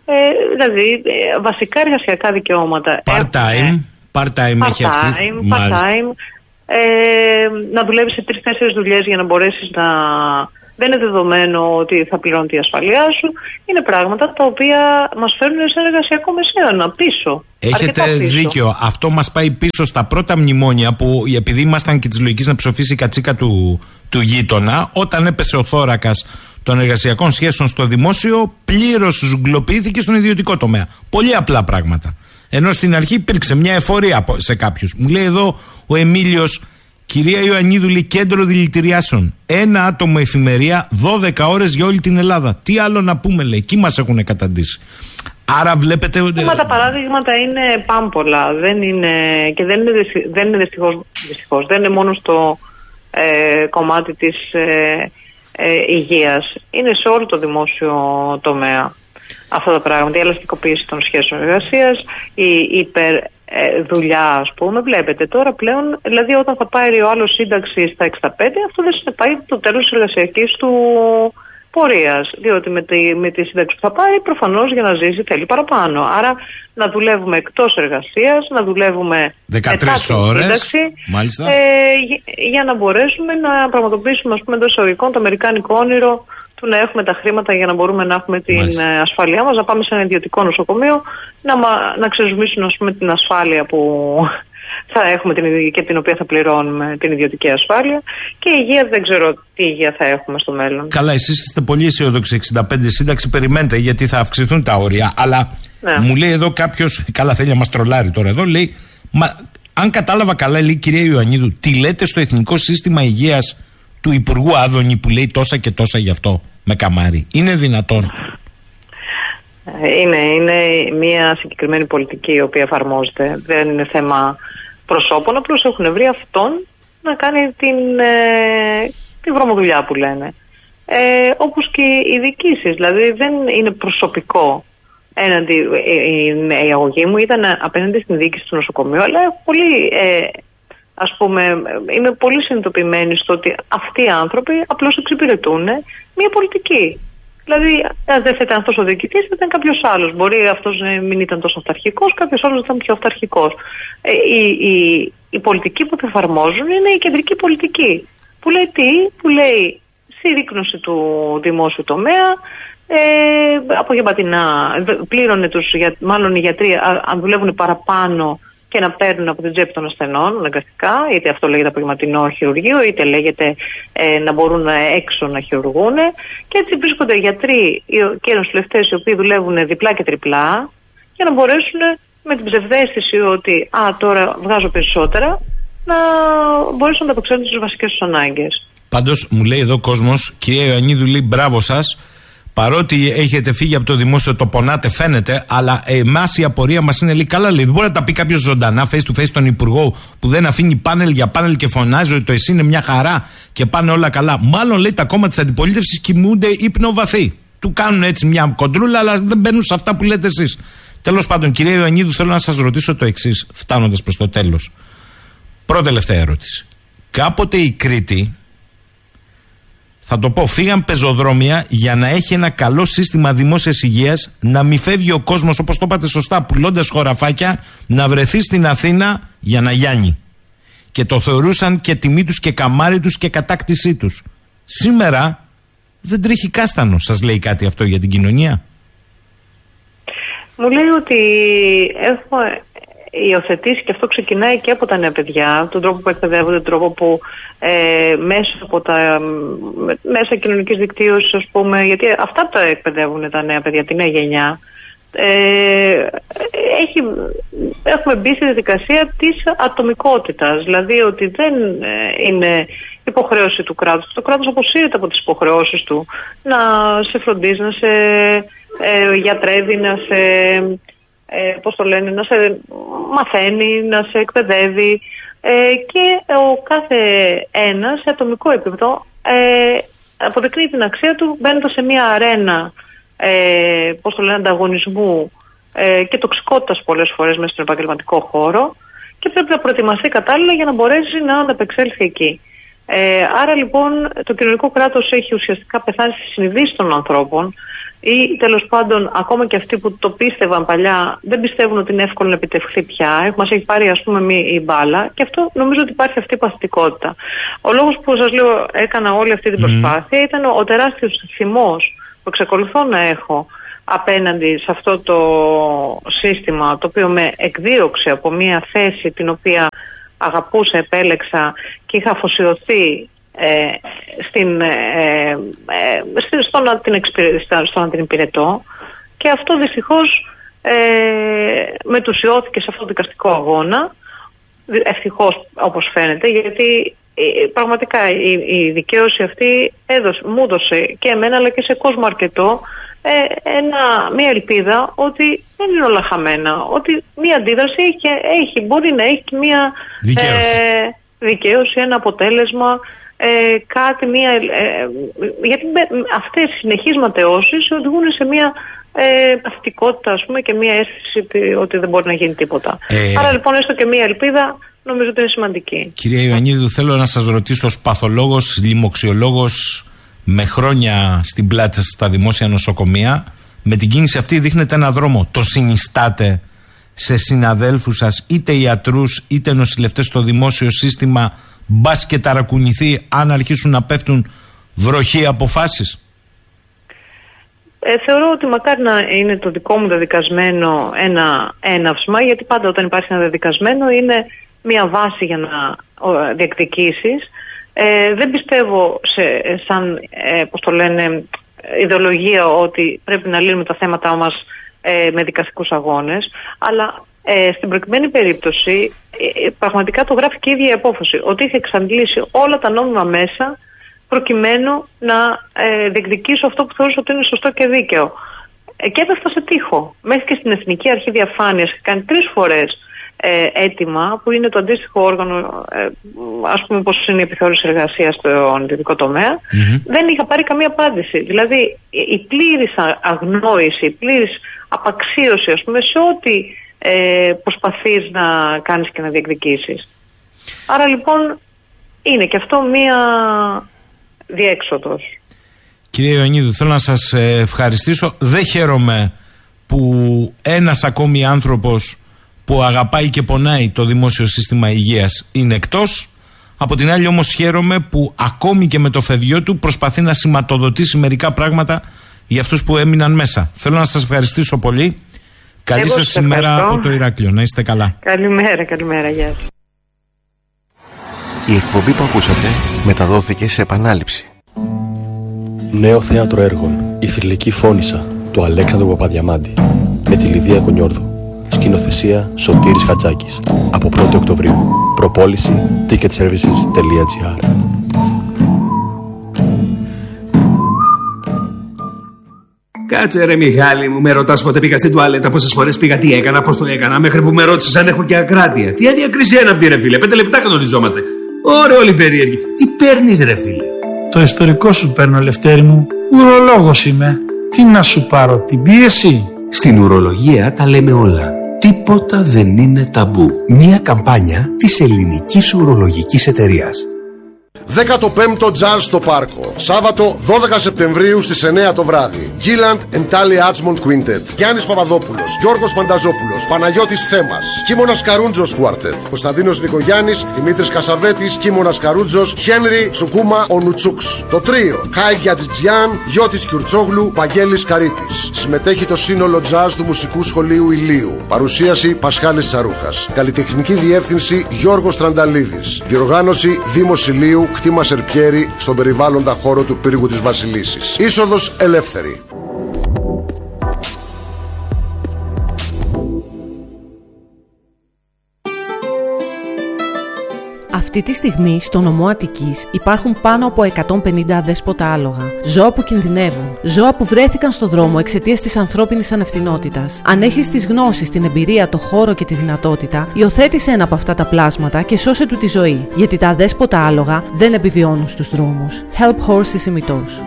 Ε, δηλαδή, ε, βασικά εργασιακά δικαιώματα. Part-time, part-time έχει αρχίσει. Part-time, ε, να δουλεύεις σε τρεις-τέσσερις δουλειές για να μπορέσεις να... Δεν είναι δεδομένο ότι θα πληρώνει τη ασφαλεία σου. Είναι πράγματα τα οποία μας φέρνουν σε εργασιακό μεσαίωνα πίσω. Έχετε πίσω. Δίκιο. Αυτό μας πάει πίσω στα πρώτα μνημόνια που, επειδή ήμασταν και της λογικής να ψοφήσει η κατσίκα του, του γείτονα, όταν έπεσε ο θώρακας των εργασιακών σχέσεων στο δημόσιο, πλήρως ζουγκλοποιήθηκε στον ιδιωτικό τομέα. Πολύ απλά πράγματα. Ενώ στην αρχή υπήρξε μια εφορία σε κάποιους. Μου λέει εδώ ο Εμίλιος, κυρία Ιωαννίδου, λέει, κέντρο δηλητηριάσεων. Ένα άτομο εφημερία, δώδεκα ώρες για όλη την Ελλάδα. Τι άλλο να πούμε, λέει, εκεί μας έχουν καταντήσει. Άρα βλέπετε ότι. Τα παράδειγματα είναι πάμπολα. Δεν είναι, και δεν είναι, δεν είναι δυστυχώς, δυστυχώς, δεν είναι μόνο στο ε, κομμάτι της ε, ε, υγείας. Είναι σε όλο το δημόσιο τομέα αυτά τα πράγματα. Η ελαστικοποίηση των σχέσεων εργασίας, η υπερ. Ε, δουλειά, ας πούμε, βλέπετε τώρα πλέον, δηλαδή όταν θα πάρει ο άλλος σύνταξη στα εξήντα πέντε, αυτό δεν συνεπάγει το τέλος της εργασιακής του πορείας, διότι με τη, με τη σύνταξη που θα πάρει προφανώς για να ζήσει θέλει παραπάνω, άρα να δουλεύουμε εκτός εργασίας, να δουλεύουμε δεκατρείς ώρες σύνταξη, μάλιστα. Ε, για, για να μπορέσουμε να πραγματοποιήσουμε, ας πούμε, εντός εισαγωγικών το αμερικάνικο όνειρο του να έχουμε τα χρήματα για να μπορούμε να έχουμε την Μάλιστα. ασφάλειά μας, να πάμε σε ένα ιδιωτικό νοσοκομείο, να, να ξεζουμίσουν, ας πούμε, την ασφάλεια που θα έχουμε την, και την οποία θα πληρώνουμε, την ιδιωτική ασφάλεια. Και η υγεία, δεν ξέρω τι υγεία θα έχουμε στο μέλλον. Καλά, εσείς είστε πολύ αισιόδοξοι, εξήντα πέντε σύνταξη περιμένετε, γιατί θα αυξηθούν τα όρια. Αλλά ναι. Μου λέει εδώ κάποιος, καλά θέλει να μας τρολάρει τώρα εδώ, λέει, μα, αν κατάλαβα καλά, λέει, κυρία Ιωαννίδου, τι λέτε στο Εθνικό Σύστημα Υγείας του Υπουργού Άδωνη που λέει τόσα και τόσα γι' αυτό με καμάρι? Είναι δυνατόν? Είναι, είναι μια συγκεκριμένη πολιτική η οποία εφαρμόζεται. Δεν είναι θέμα προσώπων, απλώς έχουν βρει αυτόν να κάνει την, ε, την βρωμοδουλειά που λένε. Ε, όπως και οι διοικήσεις, δηλαδή δεν είναι προσωπικό έναντι, η, η αγωγή μου ήταν απέναντι στην διοίκηση του νοσοκομείου, αλλά έχω πολύ... Ε, Ας πούμε, είμαι πολύ συνειδητοποιημένη στο ότι αυτοί οι άνθρωποι απλώς εξυπηρετούν μια πολιτική. Δηλαδή, αν δεν θα ήταν αυτός ο διοικητής, θα ήταν κάποιος άλλος. Μπορεί αυτός να μην ήταν τόσο αυταρχικός, κάποιος άλλος ήταν πιο αυταρχικός. Ε, η, η, η πολιτική που θα εφαρμόζουν είναι η κεντρική πολιτική. Που λέει τι, που λέει συρρίκνωση του δημόσιου τομέα, ε, απογευματινά, πλήρωνε τους, μάλλον οι γιατροί, αν δουλεύουν παραπάνω, και να παίρνουν από την τσέπη των ασθενών, αναγκαστικά, είτε αυτό λέγεται απογευματινό χειρουργείο, είτε λέγεται ε, να μπορούν έξω να χειρουργούν. Και έτσι βρίσκονται γιατροί και νοσηλευτές οι οποίοι δουλεύουν διπλά και τριπλά, για να μπορέσουν με την ψευδαίσθηση ότι α, τώρα βγάζω περισσότερα, να μπορέσουν να ανταπεξέλθουν στις βασικές τους ανάγκες. Πάντως, μου λέει εδώ ο κόσμος, κυρία Ιωαννίδου, λέει μπράβο σας. Παρότι έχετε φύγει από το δημόσιο, το πονάτε, φαίνεται, αλλά εμάς η απορία μας είναι, λέει, καλά, λέει, δεν μπορεί να τα πει κάποιος ζωντανά, face to face τον υπουργό που δεν αφήνει πάνελ για πάνελ και φωνάζει ότι το εσύ είναι μια χαρά και πάνε όλα καλά. Μάλλον, λέει, τα κόμματα της αντιπολίτευσης κοιμούνται ύπνο βαθύ. Του κάνουν έτσι μια κοντρούλα, αλλά δεν μπαίνουν σε αυτά που λέτε εσείς. Τέλος πάντων, κυρία Ιωαννίδου, θέλω να σας ρωτήσω το εξής, φτάνοντας προς το τέλος. Πρώτη τελευταία ερώτηση. Κάποτε η Κρήτη, θα το πω, φύγαν πεζοδρόμια για να έχει ένα καλό σύστημα δημόσιας υγείας, να μην φεύγει ο κόσμος, όπως το είπατε σωστά, πουλώντας χωραφάκια, να βρεθεί στην Αθήνα για να γιάνει. Και το θεωρούσαν και τιμή τους και καμάρι τους και κατάκτησή τους. Σήμερα δεν τρέχει κάστανο. Σας λέει κάτι αυτό για την κοινωνία? Μου λέει ότι έχω υιοθετήσει, και αυτό ξεκινάει και από τα νέα παιδιά, τον τρόπο που εκπαιδεύονται, τον τρόπο που ε, μέσα από τα μέσα κοινωνικής δικτύωσης, ας πούμε, γιατί αυτά τα εκπαιδεύουν τα νέα παιδιά, τη νέα γενιά. Ε, έχει, έχουμε μπει στη διαδικασία της ατομικότητας, δηλαδή ότι δεν είναι υποχρέωση του κράτους. Το κράτος αποσύρεται από τις υποχρεώσεις του να σε φροντίζει, να σε ε, γιατρεύει, να σε... Ε, πώς το λένε, να σε μαθαίνει, να σε εκπαιδεύει, ε, και ο κάθε ένας σε ατομικό επίπεδο ε, αποδεικνύει την αξία του μπαίνοντας σε μια αρένα ε, πώς το λένε, ανταγωνισμού ε, και τοξικότητας πολλές φορές μέσα στον επαγγελματικό χώρο, και πρέπει να προετοιμαστεί κατάλληλα για να μπορέσει να ανταπεξέλθει εκεί. Ε, άρα λοιπόν το κοινωνικό κράτος έχει ουσιαστικά πεθάνει στη συνειδήση των ανθρώπων. ή τέλος πάντων ακόμα και αυτοί που το πίστευαν παλιά δεν πιστεύουν ότι είναι εύκολο να επιτευχθεί πια. Μας έχει πάρει ας πούμε η μπάλα και αυτό νομίζω ότι υπάρχει αυτή η παθητικότητα. Ο λόγος που σας λέω έκανα όλη αυτή την προσπάθεια mm. ήταν ο τεράστιος θυμός που εξακολουθώ να έχω απέναντι σε αυτό το σύστημα το οποίο με εκδίωξε από μια θέση την οποία αγαπούσα, επέλεξα και είχα αφοσιωθεί Ε, στην, ε, ε, στο, να την εξυπηρε, στο να την υπηρετώ και αυτό δυστυχώς ε, μετουσιώθηκε σε αυτό το δικαστικό αγώνα, ευτυχώς όπως φαίνεται, γιατί ε, πραγματικά η, η δικαίωση αυτή έδωσε, μου έδωσε και εμένα αλλά και σε κόσμο αρκετό ε, ένα, μια ελπίδα ότι δεν είναι όλα χαμένα, ότι μια αντίδραση έχει, έχει, μπορεί να έχει μια δικαίωση, ε, δικαίωση ένα αποτέλεσμα. Ε, κάτι, μία, ε, γιατί αυτές οι συνεχείς ματαιώσεις οδηγούν σε μια ε, παθητικότητα ας πούμε, και μια αίσθηση ότι δεν μπορεί να γίνει τίποτα. Ε, Άρα λοιπόν έστω και μια ελπίδα νομίζω ότι είναι σημαντική. Κυρία Ιωαννίδου, θέλω να σας ρωτήσω ως παθολόγος, λοιμοξιολόγος με χρόνια στην πλάτη σας στα δημόσια νοσοκομεία, με την κίνηση αυτή δείχνετε ένα δρόμο. Το συνιστάτε σε συναδέλφους σας, είτε ιατρούς είτε νοσηλευτές στο δημόσιο σύστημα, μπας και ταρακουνηθεί αν αρχίσουν να πέφτουν βροχή αποφάσεις? Ε, θεωρώ ότι μακάρι να είναι το δικό μου δεδικασμένο ένα έναυσμα, γιατί πάντα όταν υπάρχει ένα δεδικασμένο είναι μια βάση για να ο, διεκδικήσεις. Ε, δεν πιστεύω σε, σαν, ε, πώς το λένε, ιδεολογία ότι πρέπει να λύνουμε τα θέματα μας ε, με δικαστικούς αγώνες, αλλά Ε, στην προκειμένη περίπτωση ε, πραγματικά το γράφει και η ίδια η απόφαση ότι είχε εξαντλήσει όλα τα νόμιμα μέσα προκειμένου να ε, διεκδικήσω αυτό που θεωρούσα ότι είναι σωστό και δίκαιο. Ε, και έπεφτα σε τείχο. Μέχρι και στην Εθνική Αρχή Διαφάνειας έχει κάνει τρεις φορές ε, αίτημα που είναι το αντίστοιχο όργανο, ε, ας πούμε πώς είναι η επιθεώρηση εργασίας στον ιδιωτικό τομέα. Mm-hmm. Δεν είχα πάρει καμία απάντηση. Δηλαδή η πλήρης αγνόηση, η πλήρης απαξίωση ας πούμε σε ό,τι Ε, προσπαθείς να κάνεις και να διεκδικήσεις. Άρα λοιπόν είναι και αυτό μία διέξοδος. Κυρία Ιωαννίδου, θέλω να σας ευχαριστήσω. Δεν χαίρομαι που ένας ακόμη άνθρωπος που αγαπάει και πονάει το δημόσιο σύστημα υγείας είναι εκτός. Από την άλλη όμως χαίρομαι που ακόμη και με το φευγιό του προσπαθεί να σηματοδοτήσει μερικά πράγματα για αυτούς που έμειναν μέσα. Θέλω να σας ευχαριστήσω πολύ. Καλή σας ημέρα από το Ηράκλειο. Να είστε καλά. Καλημέρα, καλημέρα. Γεια σας. Η εκπομπή που ακούσατε μεταδόθηκε σε επανάληψη. Νέο θέατρο έργων. Η θρυλική Φώνισσα του Αλέξανδρου Παπαδιαμάντη με τη Λιδία Κονιόρδου. Σκηνοθεσία Σωτήρης Χατζάκης. Από πρώτη Οκτωβρίου. Προπόληση ticket services τελεία gr. Κάτσε ρε Μιχάλη μου, με ρωτάς πότε πήγα στην τουαλέτα, πόσες φορές πήγα, τι έκανα, πώς το έκανα, μέχρι που με ρώτησες αν έχω και ακράτεια. Τι αδιακρισία είναι αυτή ρε φίλε, πέντε λεπτά κανονιζόμαστε. Ωραία όλοι περίεργοι. Τι παίρνεις ρε φίλε? Το ιστορικό σου παίρνω Λευτέρη μου, ουρολόγος είμαι. Τι να σου πάρω, την πίεση? Στην ουρολογία τα λέμε όλα. Τίποτα δεν είναι ταμπού. Μια καμπάνια της Ελληνικής Ουρολογικής Εταιρείας. δέκατο πέμπτο Jazz στο Πάρκο. Σάββατο δώδεκα Σεπτεμβρίου στις εννιά το βράδυ. Gilland and Tally Archmond Quintet. Γιάννης Παπαδόπουλος, Γιώργος Πανταζόπουλος, Παναγιώτης Θέμας, Κίμωνας Καρούντζος Quartet. Κωνσταντίνος Νικογιάννης, Δημήτρης Κασαβέτης, Κίμωνας Καρούντζος, Χένρι Τσουκούμα Ονουτσούξ. Το τρίο Χάιγια Τζιτζιάν, Γιώτης Κιουρτσόγλου, Παγγέλης Καρύπης. Συμμετέχει το σύνολο Jazz του Μουσικού Σχολείου Ηλίου. Παρουσίαση Πασχάλης Τσαρούχας. Καλλιτεχνική διεύθυνση Γιώργος Τρανταλίδης. Διοργάνωση Δήμος Ηλίου, κτήμα Σερπιέρι, στον περιβάλλοντα χώρο του πύργου της Βασιλίσσης. Είσοδος ελεύθερη. Αυτή τη στιγμή στο νομό Αττικής υπάρχουν πάνω από εκατόν πενήντα αδέσποτα άλογα. Ζώα που κινδυνεύουν. Ζώα που βρέθηκαν στο δρόμο εξαιτίας της ανθρώπινης ανευθυνότητας. Αν έχεις τις γνώσεις, την εμπειρία, το χώρο και τη δυνατότητα, υιοθέτησε ένα από αυτά τα πλάσματα και σώσε του τη ζωή. Γιατί τα αδέσποτα άλογα δεν επιβιώνουν στους δρόμους. Help Horses ημιτός.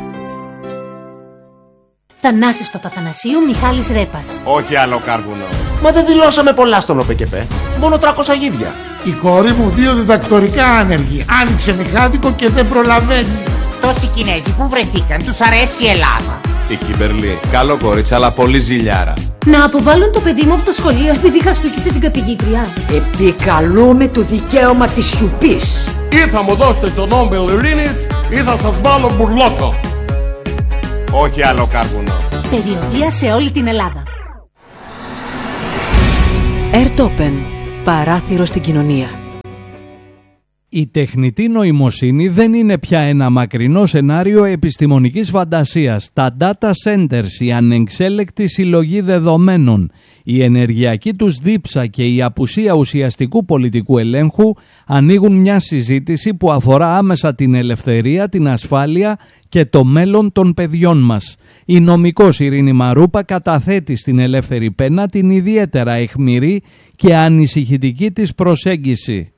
Θανάσης Παπαθανασίου, Μιχάλης Ρέπας. Όχι άλλο κάρβουνο. Μα δεν δηλώσαμε πολλά στον ΟΠΕΚΕΠΕ. Μόνο τριακόσια γίδια. Η κόρη μου δύο διδακτορικά άνεργη. Άνοιξε μηχάνικο και δεν προλαβαίνει. Τόσοι Κινέζοι που βρεθήκαν, τους αρέσει η Ελλάδα. Η Κίμπερλι, καλό κορίτσι, αλλά πολύ ζηλιάρα. Να αποβάλουν το παιδί μου από το σχολείο επειδή χαστούκισε την καθηγήτρια. Επικαλούμε το δικαίωμα της σιωπής. Ή θα μου δώσετε το Νόμπελ Ειρήνης ή θα σας βάλω μπουρλότο. Όχι άλλο κάρβουνο. Περιοδεία σε όλη την Ελλάδα. Airtopen. Παράθυρο στην κοινωνία. Η τεχνητή νοημοσύνη δεν είναι πια ένα μακρινό σενάριο επιστημονικής φαντασίας. Τα data centers, η ανεξέλεκτη συλλογή δεδομένων, η ενεργειακή τους δίψα και η απουσία ουσιαστικού πολιτικού ελέγχου ανοίγουν μια συζήτηση που αφορά άμεσα την ελευθερία, την ασφάλεια και το μέλλον των παιδιών μας. Η νομικός Ειρήνη Μαρούπα καταθέτει στην Ελεύθερη Πένα την ιδιαίτερα αιχμηρή και ανησυχητική της προσέγγιση.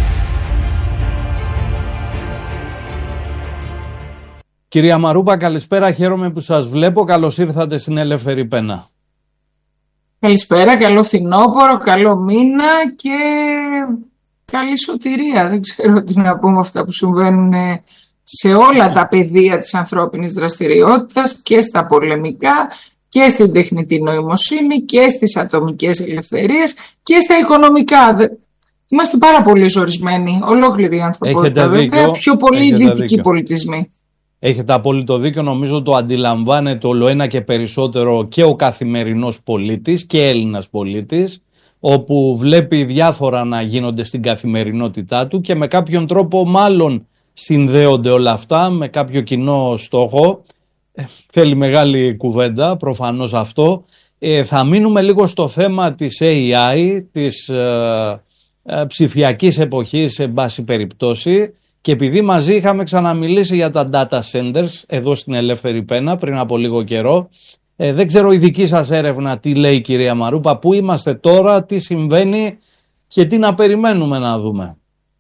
Κυρία Μαρούπα, καλησπέρα, χαίρομαι που σας βλέπω. Καλώς ήρθατε στην Ελεύθερη Πένα. Καλησπέρα, καλό φθινόπωρο, καλό μήνα και καλή σωτηρία. Δεν ξέρω τι να πούμε αυτά που συμβαίνουν σε όλα τα πεδία της ανθρώπινης δραστηριότητας και στα πολεμικά και στην τεχνητή νοημοσύνη και στις ατομικές ελευθερίες και στα οικονομικά. Είμαστε πάρα πολύ ζορισμένοι, ολόκληρη η ανθρωπότητα βέβαια, πιο πολύ οι δυτικοί πολιτισμοί. Έχετε απόλυτο δίκιο, νομίζω το αντιλαμβάνεται όλο ένα και περισσότερο και ο καθημερινός πολίτης και Έλληνας πολίτης, όπου βλέπει διάφορα να γίνονται στην καθημερινότητά του και με κάποιον τρόπο μάλλον συνδέονται όλα αυτά με κάποιο κοινό στόχο. Ε, θέλει μεγάλη κουβέντα προφανώς αυτό. Ε, θα μείνουμε λίγο στο θέμα της έι άι, της ε, ε, ψηφιακής εποχής σε βάση περιπτώσει. Και επειδή μαζί είχαμε ξαναμιλήσει για τα data centers εδώ στην Ελεύθερη Πένα πριν από λίγο καιρό, ε, δεν ξέρω η δική σας έρευνα τι λέει, κυρία Μαρούπα, πού είμαστε τώρα, τι συμβαίνει και τι να περιμένουμε να δούμε.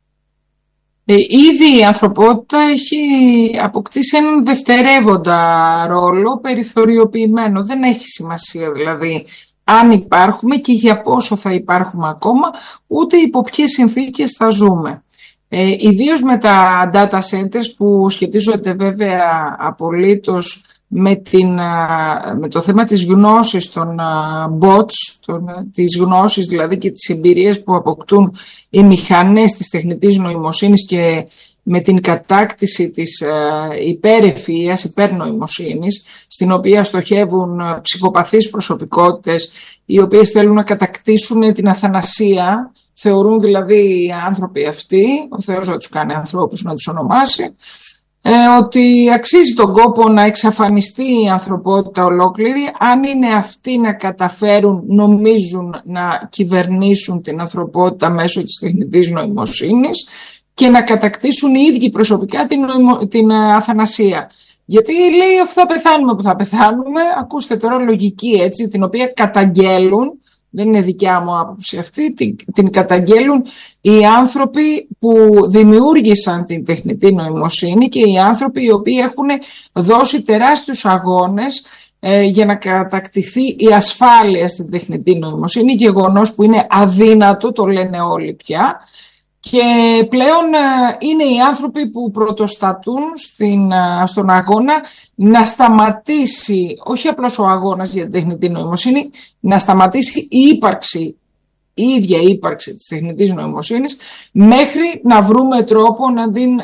Ε, ήδη η ανθρωπότητα έχει αποκτήσει έναν δευτερεύοντα ρόλο, περιθωριοποιημένο. Δεν έχει σημασία δηλαδή αν υπάρχουμε και για πόσο θα υπάρχουμε ακόμα, ούτε υπό ποιες συνθήκες θα ζούμε. Ε, ιδίως με τα data centers που σχετίζονται βέβαια απολύτως με, την, με το θέμα της γνώσης των bots, των, της γνώσης δηλαδή και τις εμπειρίες που αποκτούν οι μηχανές της τεχνητής νοημοσύνης και με την κατάκτηση της υπερευφυΐας, υπερνοημοσύνης, στην οποία στοχεύουν ψυχοπαθείς προσωπικότητες οι οποίες θέλουν να κατακτήσουν την αθανασία. Θεωρούν δηλαδή οι άνθρωποι αυτοί, ο Θεός να τους κάνει ανθρώπους, να τους ονομάσει, ε, ότι αξίζει τον κόπο να εξαφανιστεί η ανθρωπότητα ολόκληρη αν είναι αυτοί να καταφέρουν, νομίζουν να κυβερνήσουν την ανθρωπότητα μέσω της τεχνητής νοημοσύνης και να κατακτήσουν οι ίδιοι προσωπικά την, νοημο, την αθανασία. Γιατί λέει αφού θα πεθάνουμε που θα πεθάνουμε, ακούστε τώρα λογική έτσι, την οποία καταγγέλουν. Δεν είναι δικιά μου άποψη αυτή, την, την καταγγέλουν οι άνθρωποι που δημιούργησαν την τεχνητή νοημοσύνη και οι άνθρωποι οι οποίοι έχουν δώσει τεράστιους αγώνες ε, για να κατακτηθεί η ασφάλεια στην τεχνητή νοημοσύνη, γεγονός που είναι αδύνατο, το λένε όλοι πια. Και πλέον είναι οι άνθρωποι που πρωτοστατούν στην, στον αγώνα να σταματήσει, όχι απλώς ο αγώνας για την τεχνητή νοημοσύνη, να σταματήσει η ύπαρξη, η ίδια ύπαρξη της τεχνητής νοημοσύνης, μέχρι να βρούμε τρόπο να την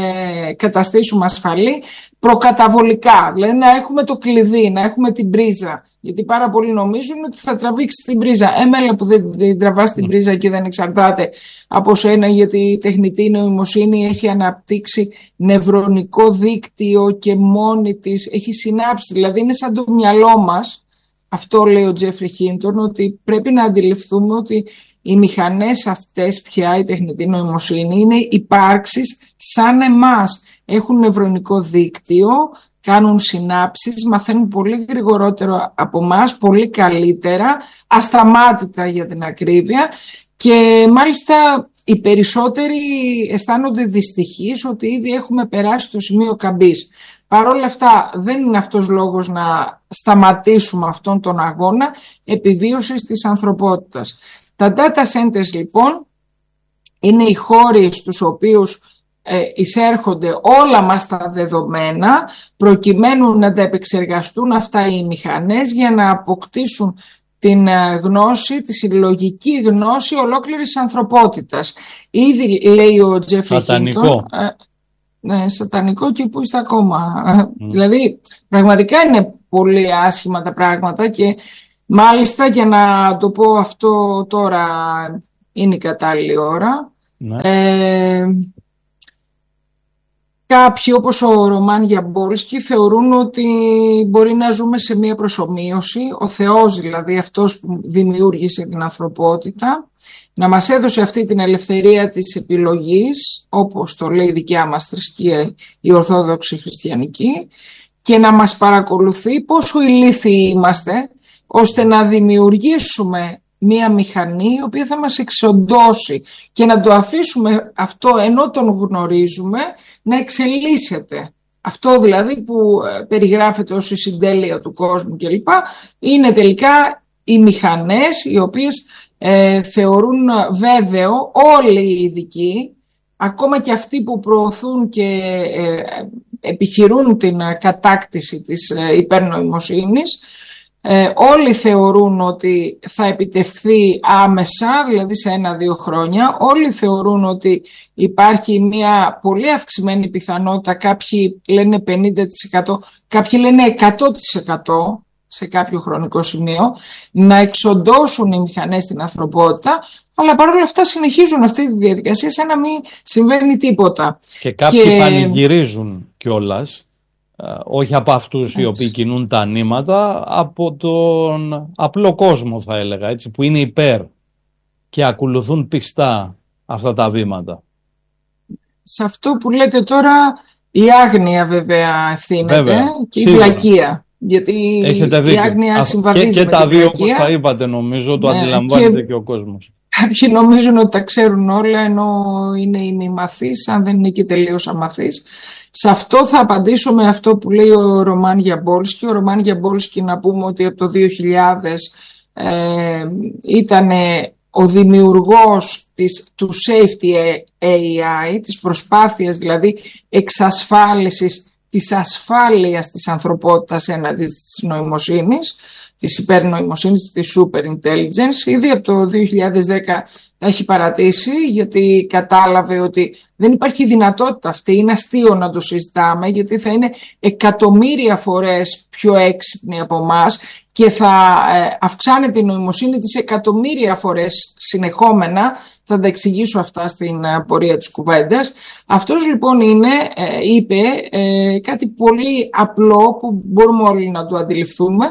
ε, καταστήσουμε ασφαλή προκαταβολικά. Δηλαδή να έχουμε το κλειδί, να έχουμε την πρίζα. Γιατί πάρα πολλοί νομίζουν ότι θα τραβήξει την πρίζα. Έμελα που δεν, δεν τραβάς την πρίζα και δεν εξαρτάται από σένα, γιατί η τεχνητή νοημοσύνη έχει αναπτύξει νευρονικό δίκτυο και μόνη της έχει συνάψει. Δηλαδή είναι σαν το μυαλό μας. Αυτό λέει ο Τζέφρι Χίντον, ότι πρέπει να αντιληφθούμε ότι οι μηχανές αυτές πια, η τεχνητή νοημοσύνη, είναι υπάρξεις σαν εμάς. Έχουν νευρονικό δίκτυο, κάνουν συνάψεις, μαθαίνουν πολύ γρηγορότερο από εμάς, πολύ καλύτερα, ασταμάτητα για την ακρίβεια και μάλιστα οι περισσότεροι αισθάνονται δυστυχείς ότι ήδη έχουμε περάσει το σημείο καμπής. Παρ' όλα αυτά δεν είναι αυτός λόγος να σταματήσουμε αυτόν τον αγώνα επιβίωσης της ανθρωπότητας. Τα data centers λοιπόν είναι οι χώροι στους οποίους ε, εισέρχονται όλα μας τα δεδομένα προκειμένου να τα επεξεργαστούν αυτά οι μηχανές για να αποκτήσουν την γνώση, τη συλλογική γνώση ολόκληρης ανθρωπότητας. Ήδη λέει ο Τζέφρι Χίντον, ε, ναι, σατανικό και που είστε ακόμα. Mm. Δηλαδή πραγματικά είναι πολύ άσχημα τα πράγματα και μάλιστα για να το πω αυτό τώρα είναι η κατάλληλη ώρα. Ναι. Ε, Κάποιοι όπως ο Ρωμάν Γιαμπόλσκι θεωρούν ότι μπορεί να ζούμε σε μία προσομοίωση, ο Θεός δηλαδή, αυτός που δημιούργησε την ανθρωπότητα, να μας έδωσε αυτή την ελευθερία της επιλογής, όπως το λέει η δικιά μας θρησκεία, η Ορθόδοξη Χριστιανική, και να μας παρακολουθεί πόσο ηλίθιοι είμαστε, ώστε να δημιουργήσουμε μία μηχανή η οποία θα μας εξοντώσει και να το αφήσουμε αυτό, ενώ τον γνωρίζουμε, να εξελίσσεται. Αυτό δηλαδή που περιγράφεται ως η συντέλεια του κόσμου κλπ. Είναι τελικά οι μηχανές οι οποίες ε, θεωρούν βέβαιο όλοι οι ειδικοί, ακόμα και αυτοί που προωθούν και ε, επιχειρούν την κατάκτηση της ε, υπερνοημοσύνης. Ε, όλοι θεωρούν ότι θα επιτευχθεί άμεσα, δηλαδή σε ένα-δύο χρόνια. Όλοι θεωρούν ότι υπάρχει μια πολύ αυξημένη πιθανότητα, κάποιοι λένε πενήντα τοις εκατό, κάποιοι λένε εκατό τοις εκατό σε κάποιο χρονικό σημείο, να εξοντώσουν οι μηχανές την ανθρωπότητα, αλλά παρόλα αυτά συνεχίζουν αυτή τη διαδικασία σαν να μην συμβαίνει τίποτα. Και κάποιοι και... πανηγυρίζουν κιόλας. Όχι από αυτούς έτσι, οι οποίοι κινούν τα νήματα, από τον απλό κόσμο θα έλεγα, έτσι, που είναι υπέρ και ακολουθούν πιστά αυτά τα βήματα. Σε αυτό που λέτε τώρα η άγνοια βέβαια ευθύνεται βέβαια, και σίγουρα. Η βλακεία. Γιατί η άγνοια συμβαδίζει και, με και τα την δύο βλακεία. Όπως τα είπατε νομίζω το ναι, αντιλαμβάνεται και... και ο κόσμος. Κάποιοι νομίζουν ότι τα ξέρουν όλα ενώ είναι ημιμαθείς, αν δεν είναι και τελείως αμαθείς. Σε αυτό θα απαντήσω με αυτό που λέει ο Ρωμάν Γιαμπόλσκι. Ο Ρωμάν Γιαμπόλσκι, να πούμε ότι από το δύο χιλιάδες ε, ήταν ο δημιουργός της, του Safety έι άι, της προσπάθειας δηλαδή εξασφάλισης της ασφάλειας της ανθρωπότητας έναντι της νοημοσύνης, της υπερνοημοσύνης, της super intelligence. Ήδη από το δύο χιλιάδες δέκα τα έχει παρατήσει, γιατί κατάλαβε ότι δεν υπάρχει δυνατότητα αυτή, είναι αστείο να το συζητάμε, γιατί θα είναι εκατομμύρια φορές πιο έξυπνοι από εμάς και θα αυξάνεται η νοημοσύνη της εκατομμύρια φορές συνεχόμενα. Θα τα εξηγήσω αυτά στην πορεία της κουβέντας. Αυτός λοιπόν είναι, είπε κάτι πολύ απλό που μπορούμε όλοι να το αντιληφθούμε,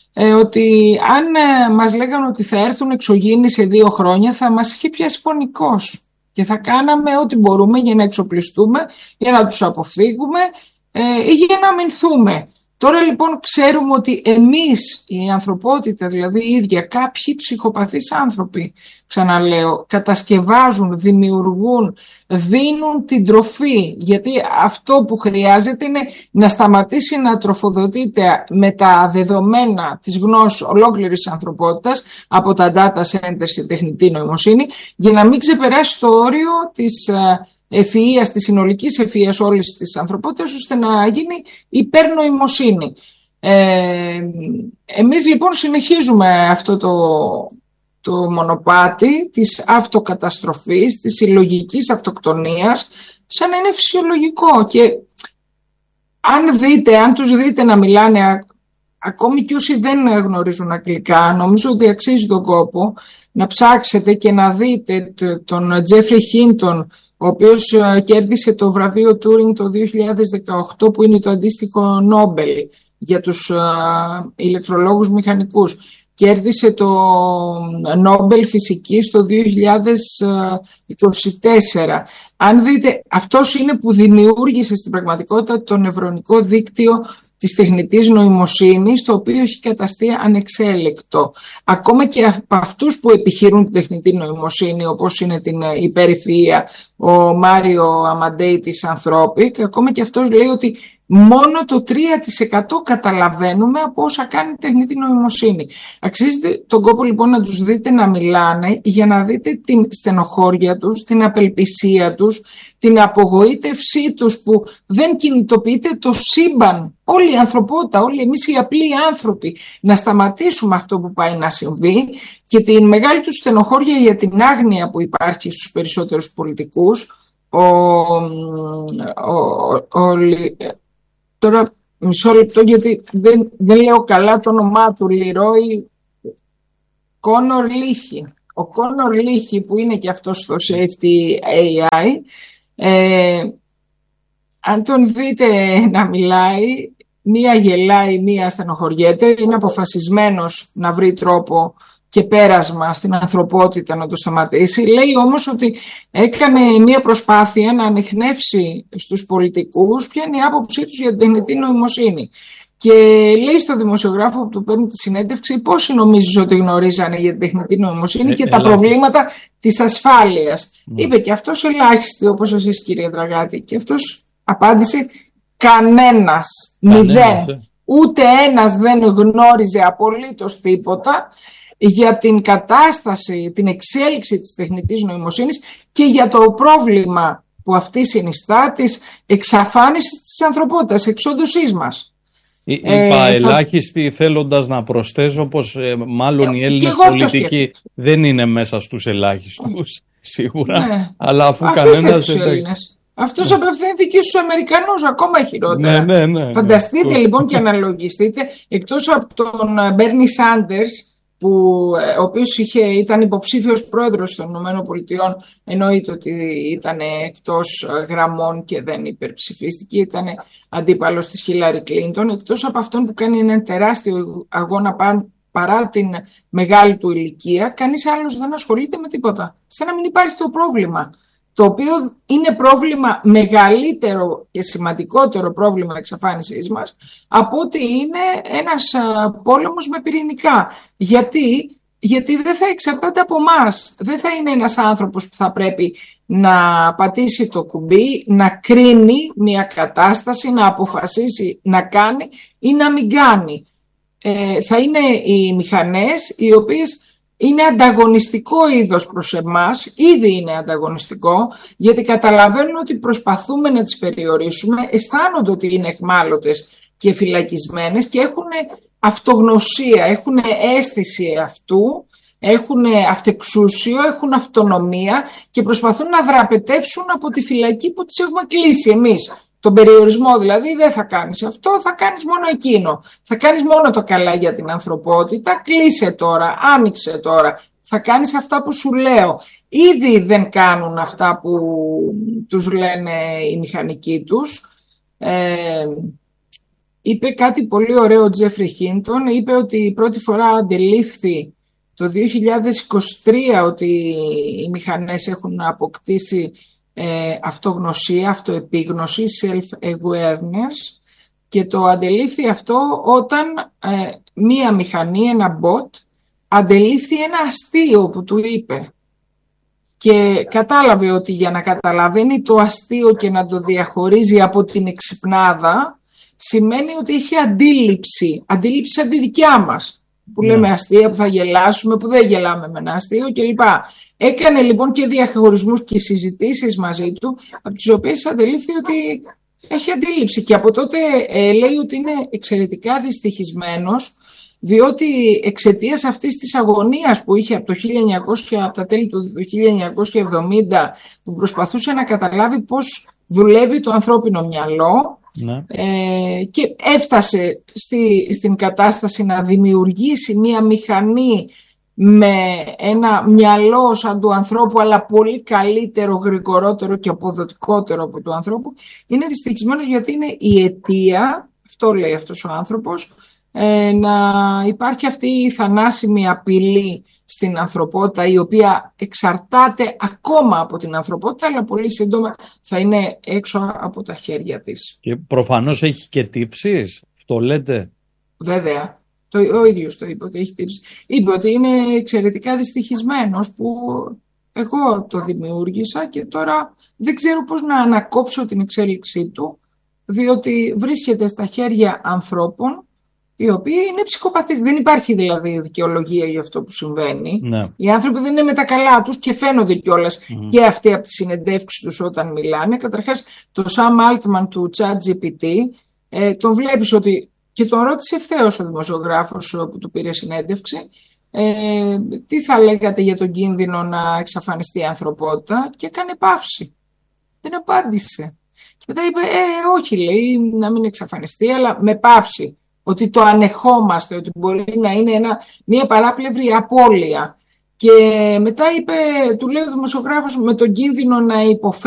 ότι αν μας λέγανε ότι θα έρθουν εξωγήινοι σε δύο χρόνια θα μας είχε πιάσει πονικός και θα κάναμε ό,τι μπορούμε για να εξοπλιστούμε, για να τους αποφύγουμε ή για να αμυνθούμε. Τώρα λοιπόν ξέρουμε ότι εμείς, η ανθρωπότητα δηλαδή η ίδια, κάποιοι ψυχοπαθείς άνθρωποι, ξαναλέω, κατασκευάζουν, δημιουργούν, δίνουν την τροφή, γιατί αυτό που χρειάζεται είναι να σταματήσει να τροφοδοτείται με τα δεδομένα της γνώσης ολόκληρης ανθρωπότητας από τα data centers στη τεχνητή νοημοσύνη, για να μην ξεπεράσει το όριο της ευφυΐας, της συνολικής ευφυΐας όλης της ανθρωπότητας, ώστε να γίνει υπερνοημοσύνη. Ε, εμείς λοιπόν συνεχίζουμε αυτό το, το μονοπάτι της αυτοκαταστροφής, της συλλογικής αυτοκτονίας, σαν να είναι φυσιολογικό. Και αν δείτε, αν τους δείτε να μιλάνε, ακόμη και όσοι δεν γνωρίζουν αγγλικά, νομίζω ότι αξίζει τον κόπο να ψάξετε και να δείτε τον Τζέφρι Χίντον, ο οποίος κέρδισε το βραβείο Τούρινγκ το δύο χιλιάδες δεκαοκτώ, που είναι το αντίστοιχο Νόμπελ για τους ηλεκτρολόγους μηχανικούς. Κέρδισε το Νόμπελ Φυσικής το δύο χιλιάδες είκοσι τέσσερα. Αν δείτε, αυτός είναι που δημιούργησε στην πραγματικότητα το νευρονικό δίκτυο της τεχνητής νοημοσύνης, το οποίο έχει καταστεί ανεξέλεκτο. Ακόμα και από αυτούς που επιχειρούν την τεχνητή νοημοσύνη, όπως είναι την υπερηφυΐα, ο Μάριο Αμαντέη της Anthropic, ακόμα και αυτός λέει ότι μόνο το τρία τοις εκατό καταλαβαίνουμε από όσα κάνει η τεχνητή νοημοσύνη. Αξίζει τον κόπο λοιπόν να τους δείτε να μιλάνε για να δείτε την στενοχώρια τους, την απελπισία τους, την απογοήτευσή τους που δεν κινητοποιείται το σύμπαν, όλη η ανθρωπότητα, όλοι εμείς οι απλοί άνθρωποι, να σταματήσουμε αυτό που πάει να συμβεί και την μεγάλη τους στενοχώρια για την άγνοια που υπάρχει στους περισσότερους πολιτικούς. Ο, ο, ο, ο, τώρα μισό λεπτό γιατί δεν, δεν λέω καλά το όνομά του, Λιρόι Κόνορ Λίχη. Ο Κόνορ Λίχη που είναι και αυτός στο Safety έι άι, ε, αν τον δείτε να μιλάει, μία γελάει, μία στενοχωριέται, είναι αποφασισμένος να βρει τρόπο και πέρασμα στην ανθρωπότητα να το σταματήσει. Λέει όμως ότι έκανε μία προσπάθεια να ανιχνεύσει στους πολιτικούς ποια είναι η άποψή τους για την τεχνητή νοημοσύνη. Και λέει στο δημοσιογράφο που του παίρνει τη συνέντευξη πόσοι νομίζεις ότι γνωρίζανε για την τεχνητή νοημοσύνη ε, και ε, τα ελάχιστη. προβλήματα της ασφάλειας. Mm. Είπε και αυτός ελάχιστοι όπως εσείς κύριε Δραγάτη. Και αυτός απάντησε κανένας, μηδέν. Ούτε ένας δεν γνώριζε απολύτως τίποτα για την κατάσταση, την εξέλιξη της τεχνητής νοημοσύνης και για το πρόβλημα που αυτή συνιστά της εξαφάνισης της ανθρωπότητας, εξόντωσής μας. Εί, είπα ε, ελάχιστοι θα... θέλοντας να προσθέσω πως ε, μάλλον ε, οι Έλληνες πολιτικοί δεν είναι μέσα στους ελάχιστους σίγουρα, ναι. αλλά αφού κανένας... Δεν... Αυτός ναι. απευθύνθηκε και στους Αμερικανούς, ακόμα χειρότερα. Ναι, ναι, ναι, Φανταστείτε ναι. λοιπόν και αναλογιστείτε, εκτός από τον Μπέρνι Σάντερς, που, ο οποίος είχε, ήταν υποψήφιος πρόεδρος των ΗΠΑ, εννοείται ότι ήταν εκτός γραμμών και δεν υπερψηφίστηκε, ήταν αντίπαλος της Χίλαρη Κλίντον, εκτός από αυτόν που κάνει έναν τεράστιο αγώνα παρά την μεγάλη του ηλικία, κανείς άλλος δεν ασχολείται με τίποτα. Σαν να μην υπάρχει το πρόβλημα, το οποίο είναι πρόβλημα μεγαλύτερο και σημαντικότερο πρόβλημα εξαφάνισής μας από ότι είναι ένας πόλεμος με πυρηνικά. Γιατί, γιατί δεν θα εξαρτάται από μας. Δεν θα είναι ένας άνθρωπος που θα πρέπει να πατήσει το κουμπί, να κρίνει μια κατάσταση, να αποφασίσει να κάνει ή να μην κάνει. Ε, θα είναι οι μηχανές οι οποίες είναι ανταγωνιστικό είδος προς εμάς, ήδη είναι ανταγωνιστικό, γιατί καταλαβαίνουν ότι προσπαθούμε να τις περιορίσουμε, αισθάνονται ότι είναι εχμάλωτες και φυλακισμένες και έχουν αυτογνωσία, έχουν αίσθηση αυτού, έχουν αυτεξούσιο, έχουν αυτονομία και προσπαθούν να δραπετεύσουν από τη φυλακή που τις έχουμε κλείσει εμείς. Τον περιορισμό δηλαδή, δεν θα κάνεις αυτό, θα κάνεις μόνο εκείνο. Θα κάνεις μόνο το καλά για την ανθρωπότητα, κλείσε τώρα, άνοιξε τώρα. Θα κάνεις αυτά που σου λέω. Ήδη δεν κάνουν αυτά που τους λένε οι μηχανικοί τους. Ε, είπε κάτι πολύ ωραίο ο Τζέφρι Χίντον, είπε ότι η πρώτη φορά αντελήφθη το δύο χιλιάδες είκοσι τρία ότι οι μηχανές έχουν αποκτήσει Ε, αυτογνωσία, αυτοεπίγνωση, self-awareness, και το αντελήφθη αυτό όταν ε, μία μηχανή, ένα bot, αντελήφθη ένα αστείο που του είπε και κατάλαβε ότι για να καταλαβαίνει το αστείο και να το διαχωρίζει από την εξυπνάδα σημαίνει ότι είχε αντίληψη, αντίληψη σαν τη δικιά μας, που λέμε yeah. αστεία, που θα γελάσουμε, που δεν γελάμε με ένα αστείο κλπ. Έκανε λοιπόν και διαχωρισμούς και συζητήσεις μαζί του, από τις οποίες αντελήφθη ότι έχει αντίληψη. Και από τότε ε, λέει ότι είναι εξαιρετικά δυστυχισμένος, διότι εξαιτίας αυτής της αγωνίας που είχε από, το χίλια εννιακόσια, από τα τέλη του χίλια εννιακόσια εβδομήντα, που προσπαθούσε να καταλάβει πώς δουλεύει το ανθρώπινο μυαλό, ναι. ε, και έφτασε στη, στην κατάσταση να δημιουργήσει μία μηχανή με ένα μυαλό σαν του ανθρώπου, αλλά πολύ καλύτερο, γρηγορότερο και αποδοτικότερο από του ανθρώπου. Είναι δυστυχισμένος γιατί είναι η αιτία, αυτό λέει αυτός ο άνθρωπος, ε, να υπάρχει αυτή η θανάσιμη απειλή στην ανθρωπότητα, η οποία εξαρτάται ακόμα από την ανθρωπότητα, αλλά πολύ σύντομα θα είναι έξω από τα χέρια της. Και προφανώς έχει και τύψεις, αυτό λέτε. Βέβαια. Το, ο ίδιος το είπε ότι έχει τύψει. Είπε ότι είμαι εξαιρετικά δυστυχισμένος που εγώ το δημιούργησα και τώρα δεν ξέρω πώς να ανακόψω την εξέλιξή του, διότι βρίσκεται στα χέρια ανθρώπων οι οποίοι είναι ψυχοπαθείς. Δεν υπάρχει δηλαδή δικαιολογία για αυτό που συμβαίνει. Ναι. Οι άνθρωποι δεν είναι με τα καλά τους και φαίνονται κιόλας mm. και αυτοί από τις συνεντεύξεις τους όταν μιλάνε. Καταρχάς, το Sam Altman του ChatGPT, ε, τον βλέπεις ότι, και τον ρώτησε ευθέως ο δημοσιογράφος που του πήρε συνέντευξη, ε, τι θα λέγατε για τον κίνδυνο να εξαφανιστεί η ανθρωπότητα, και έκανε παύση. Δεν απάντησε. Και μετά είπε, ε, όχι, λέει, να μην εξαφανιστεί, αλλά με παύση. Ότι το ανεχόμαστε, ότι μπορεί να είναι ένα, μια παράπλευρη απώλεια. Και μετά είπε, του λέει ο δημοσιογράφος, με τον κίνδυνο να υποφέρει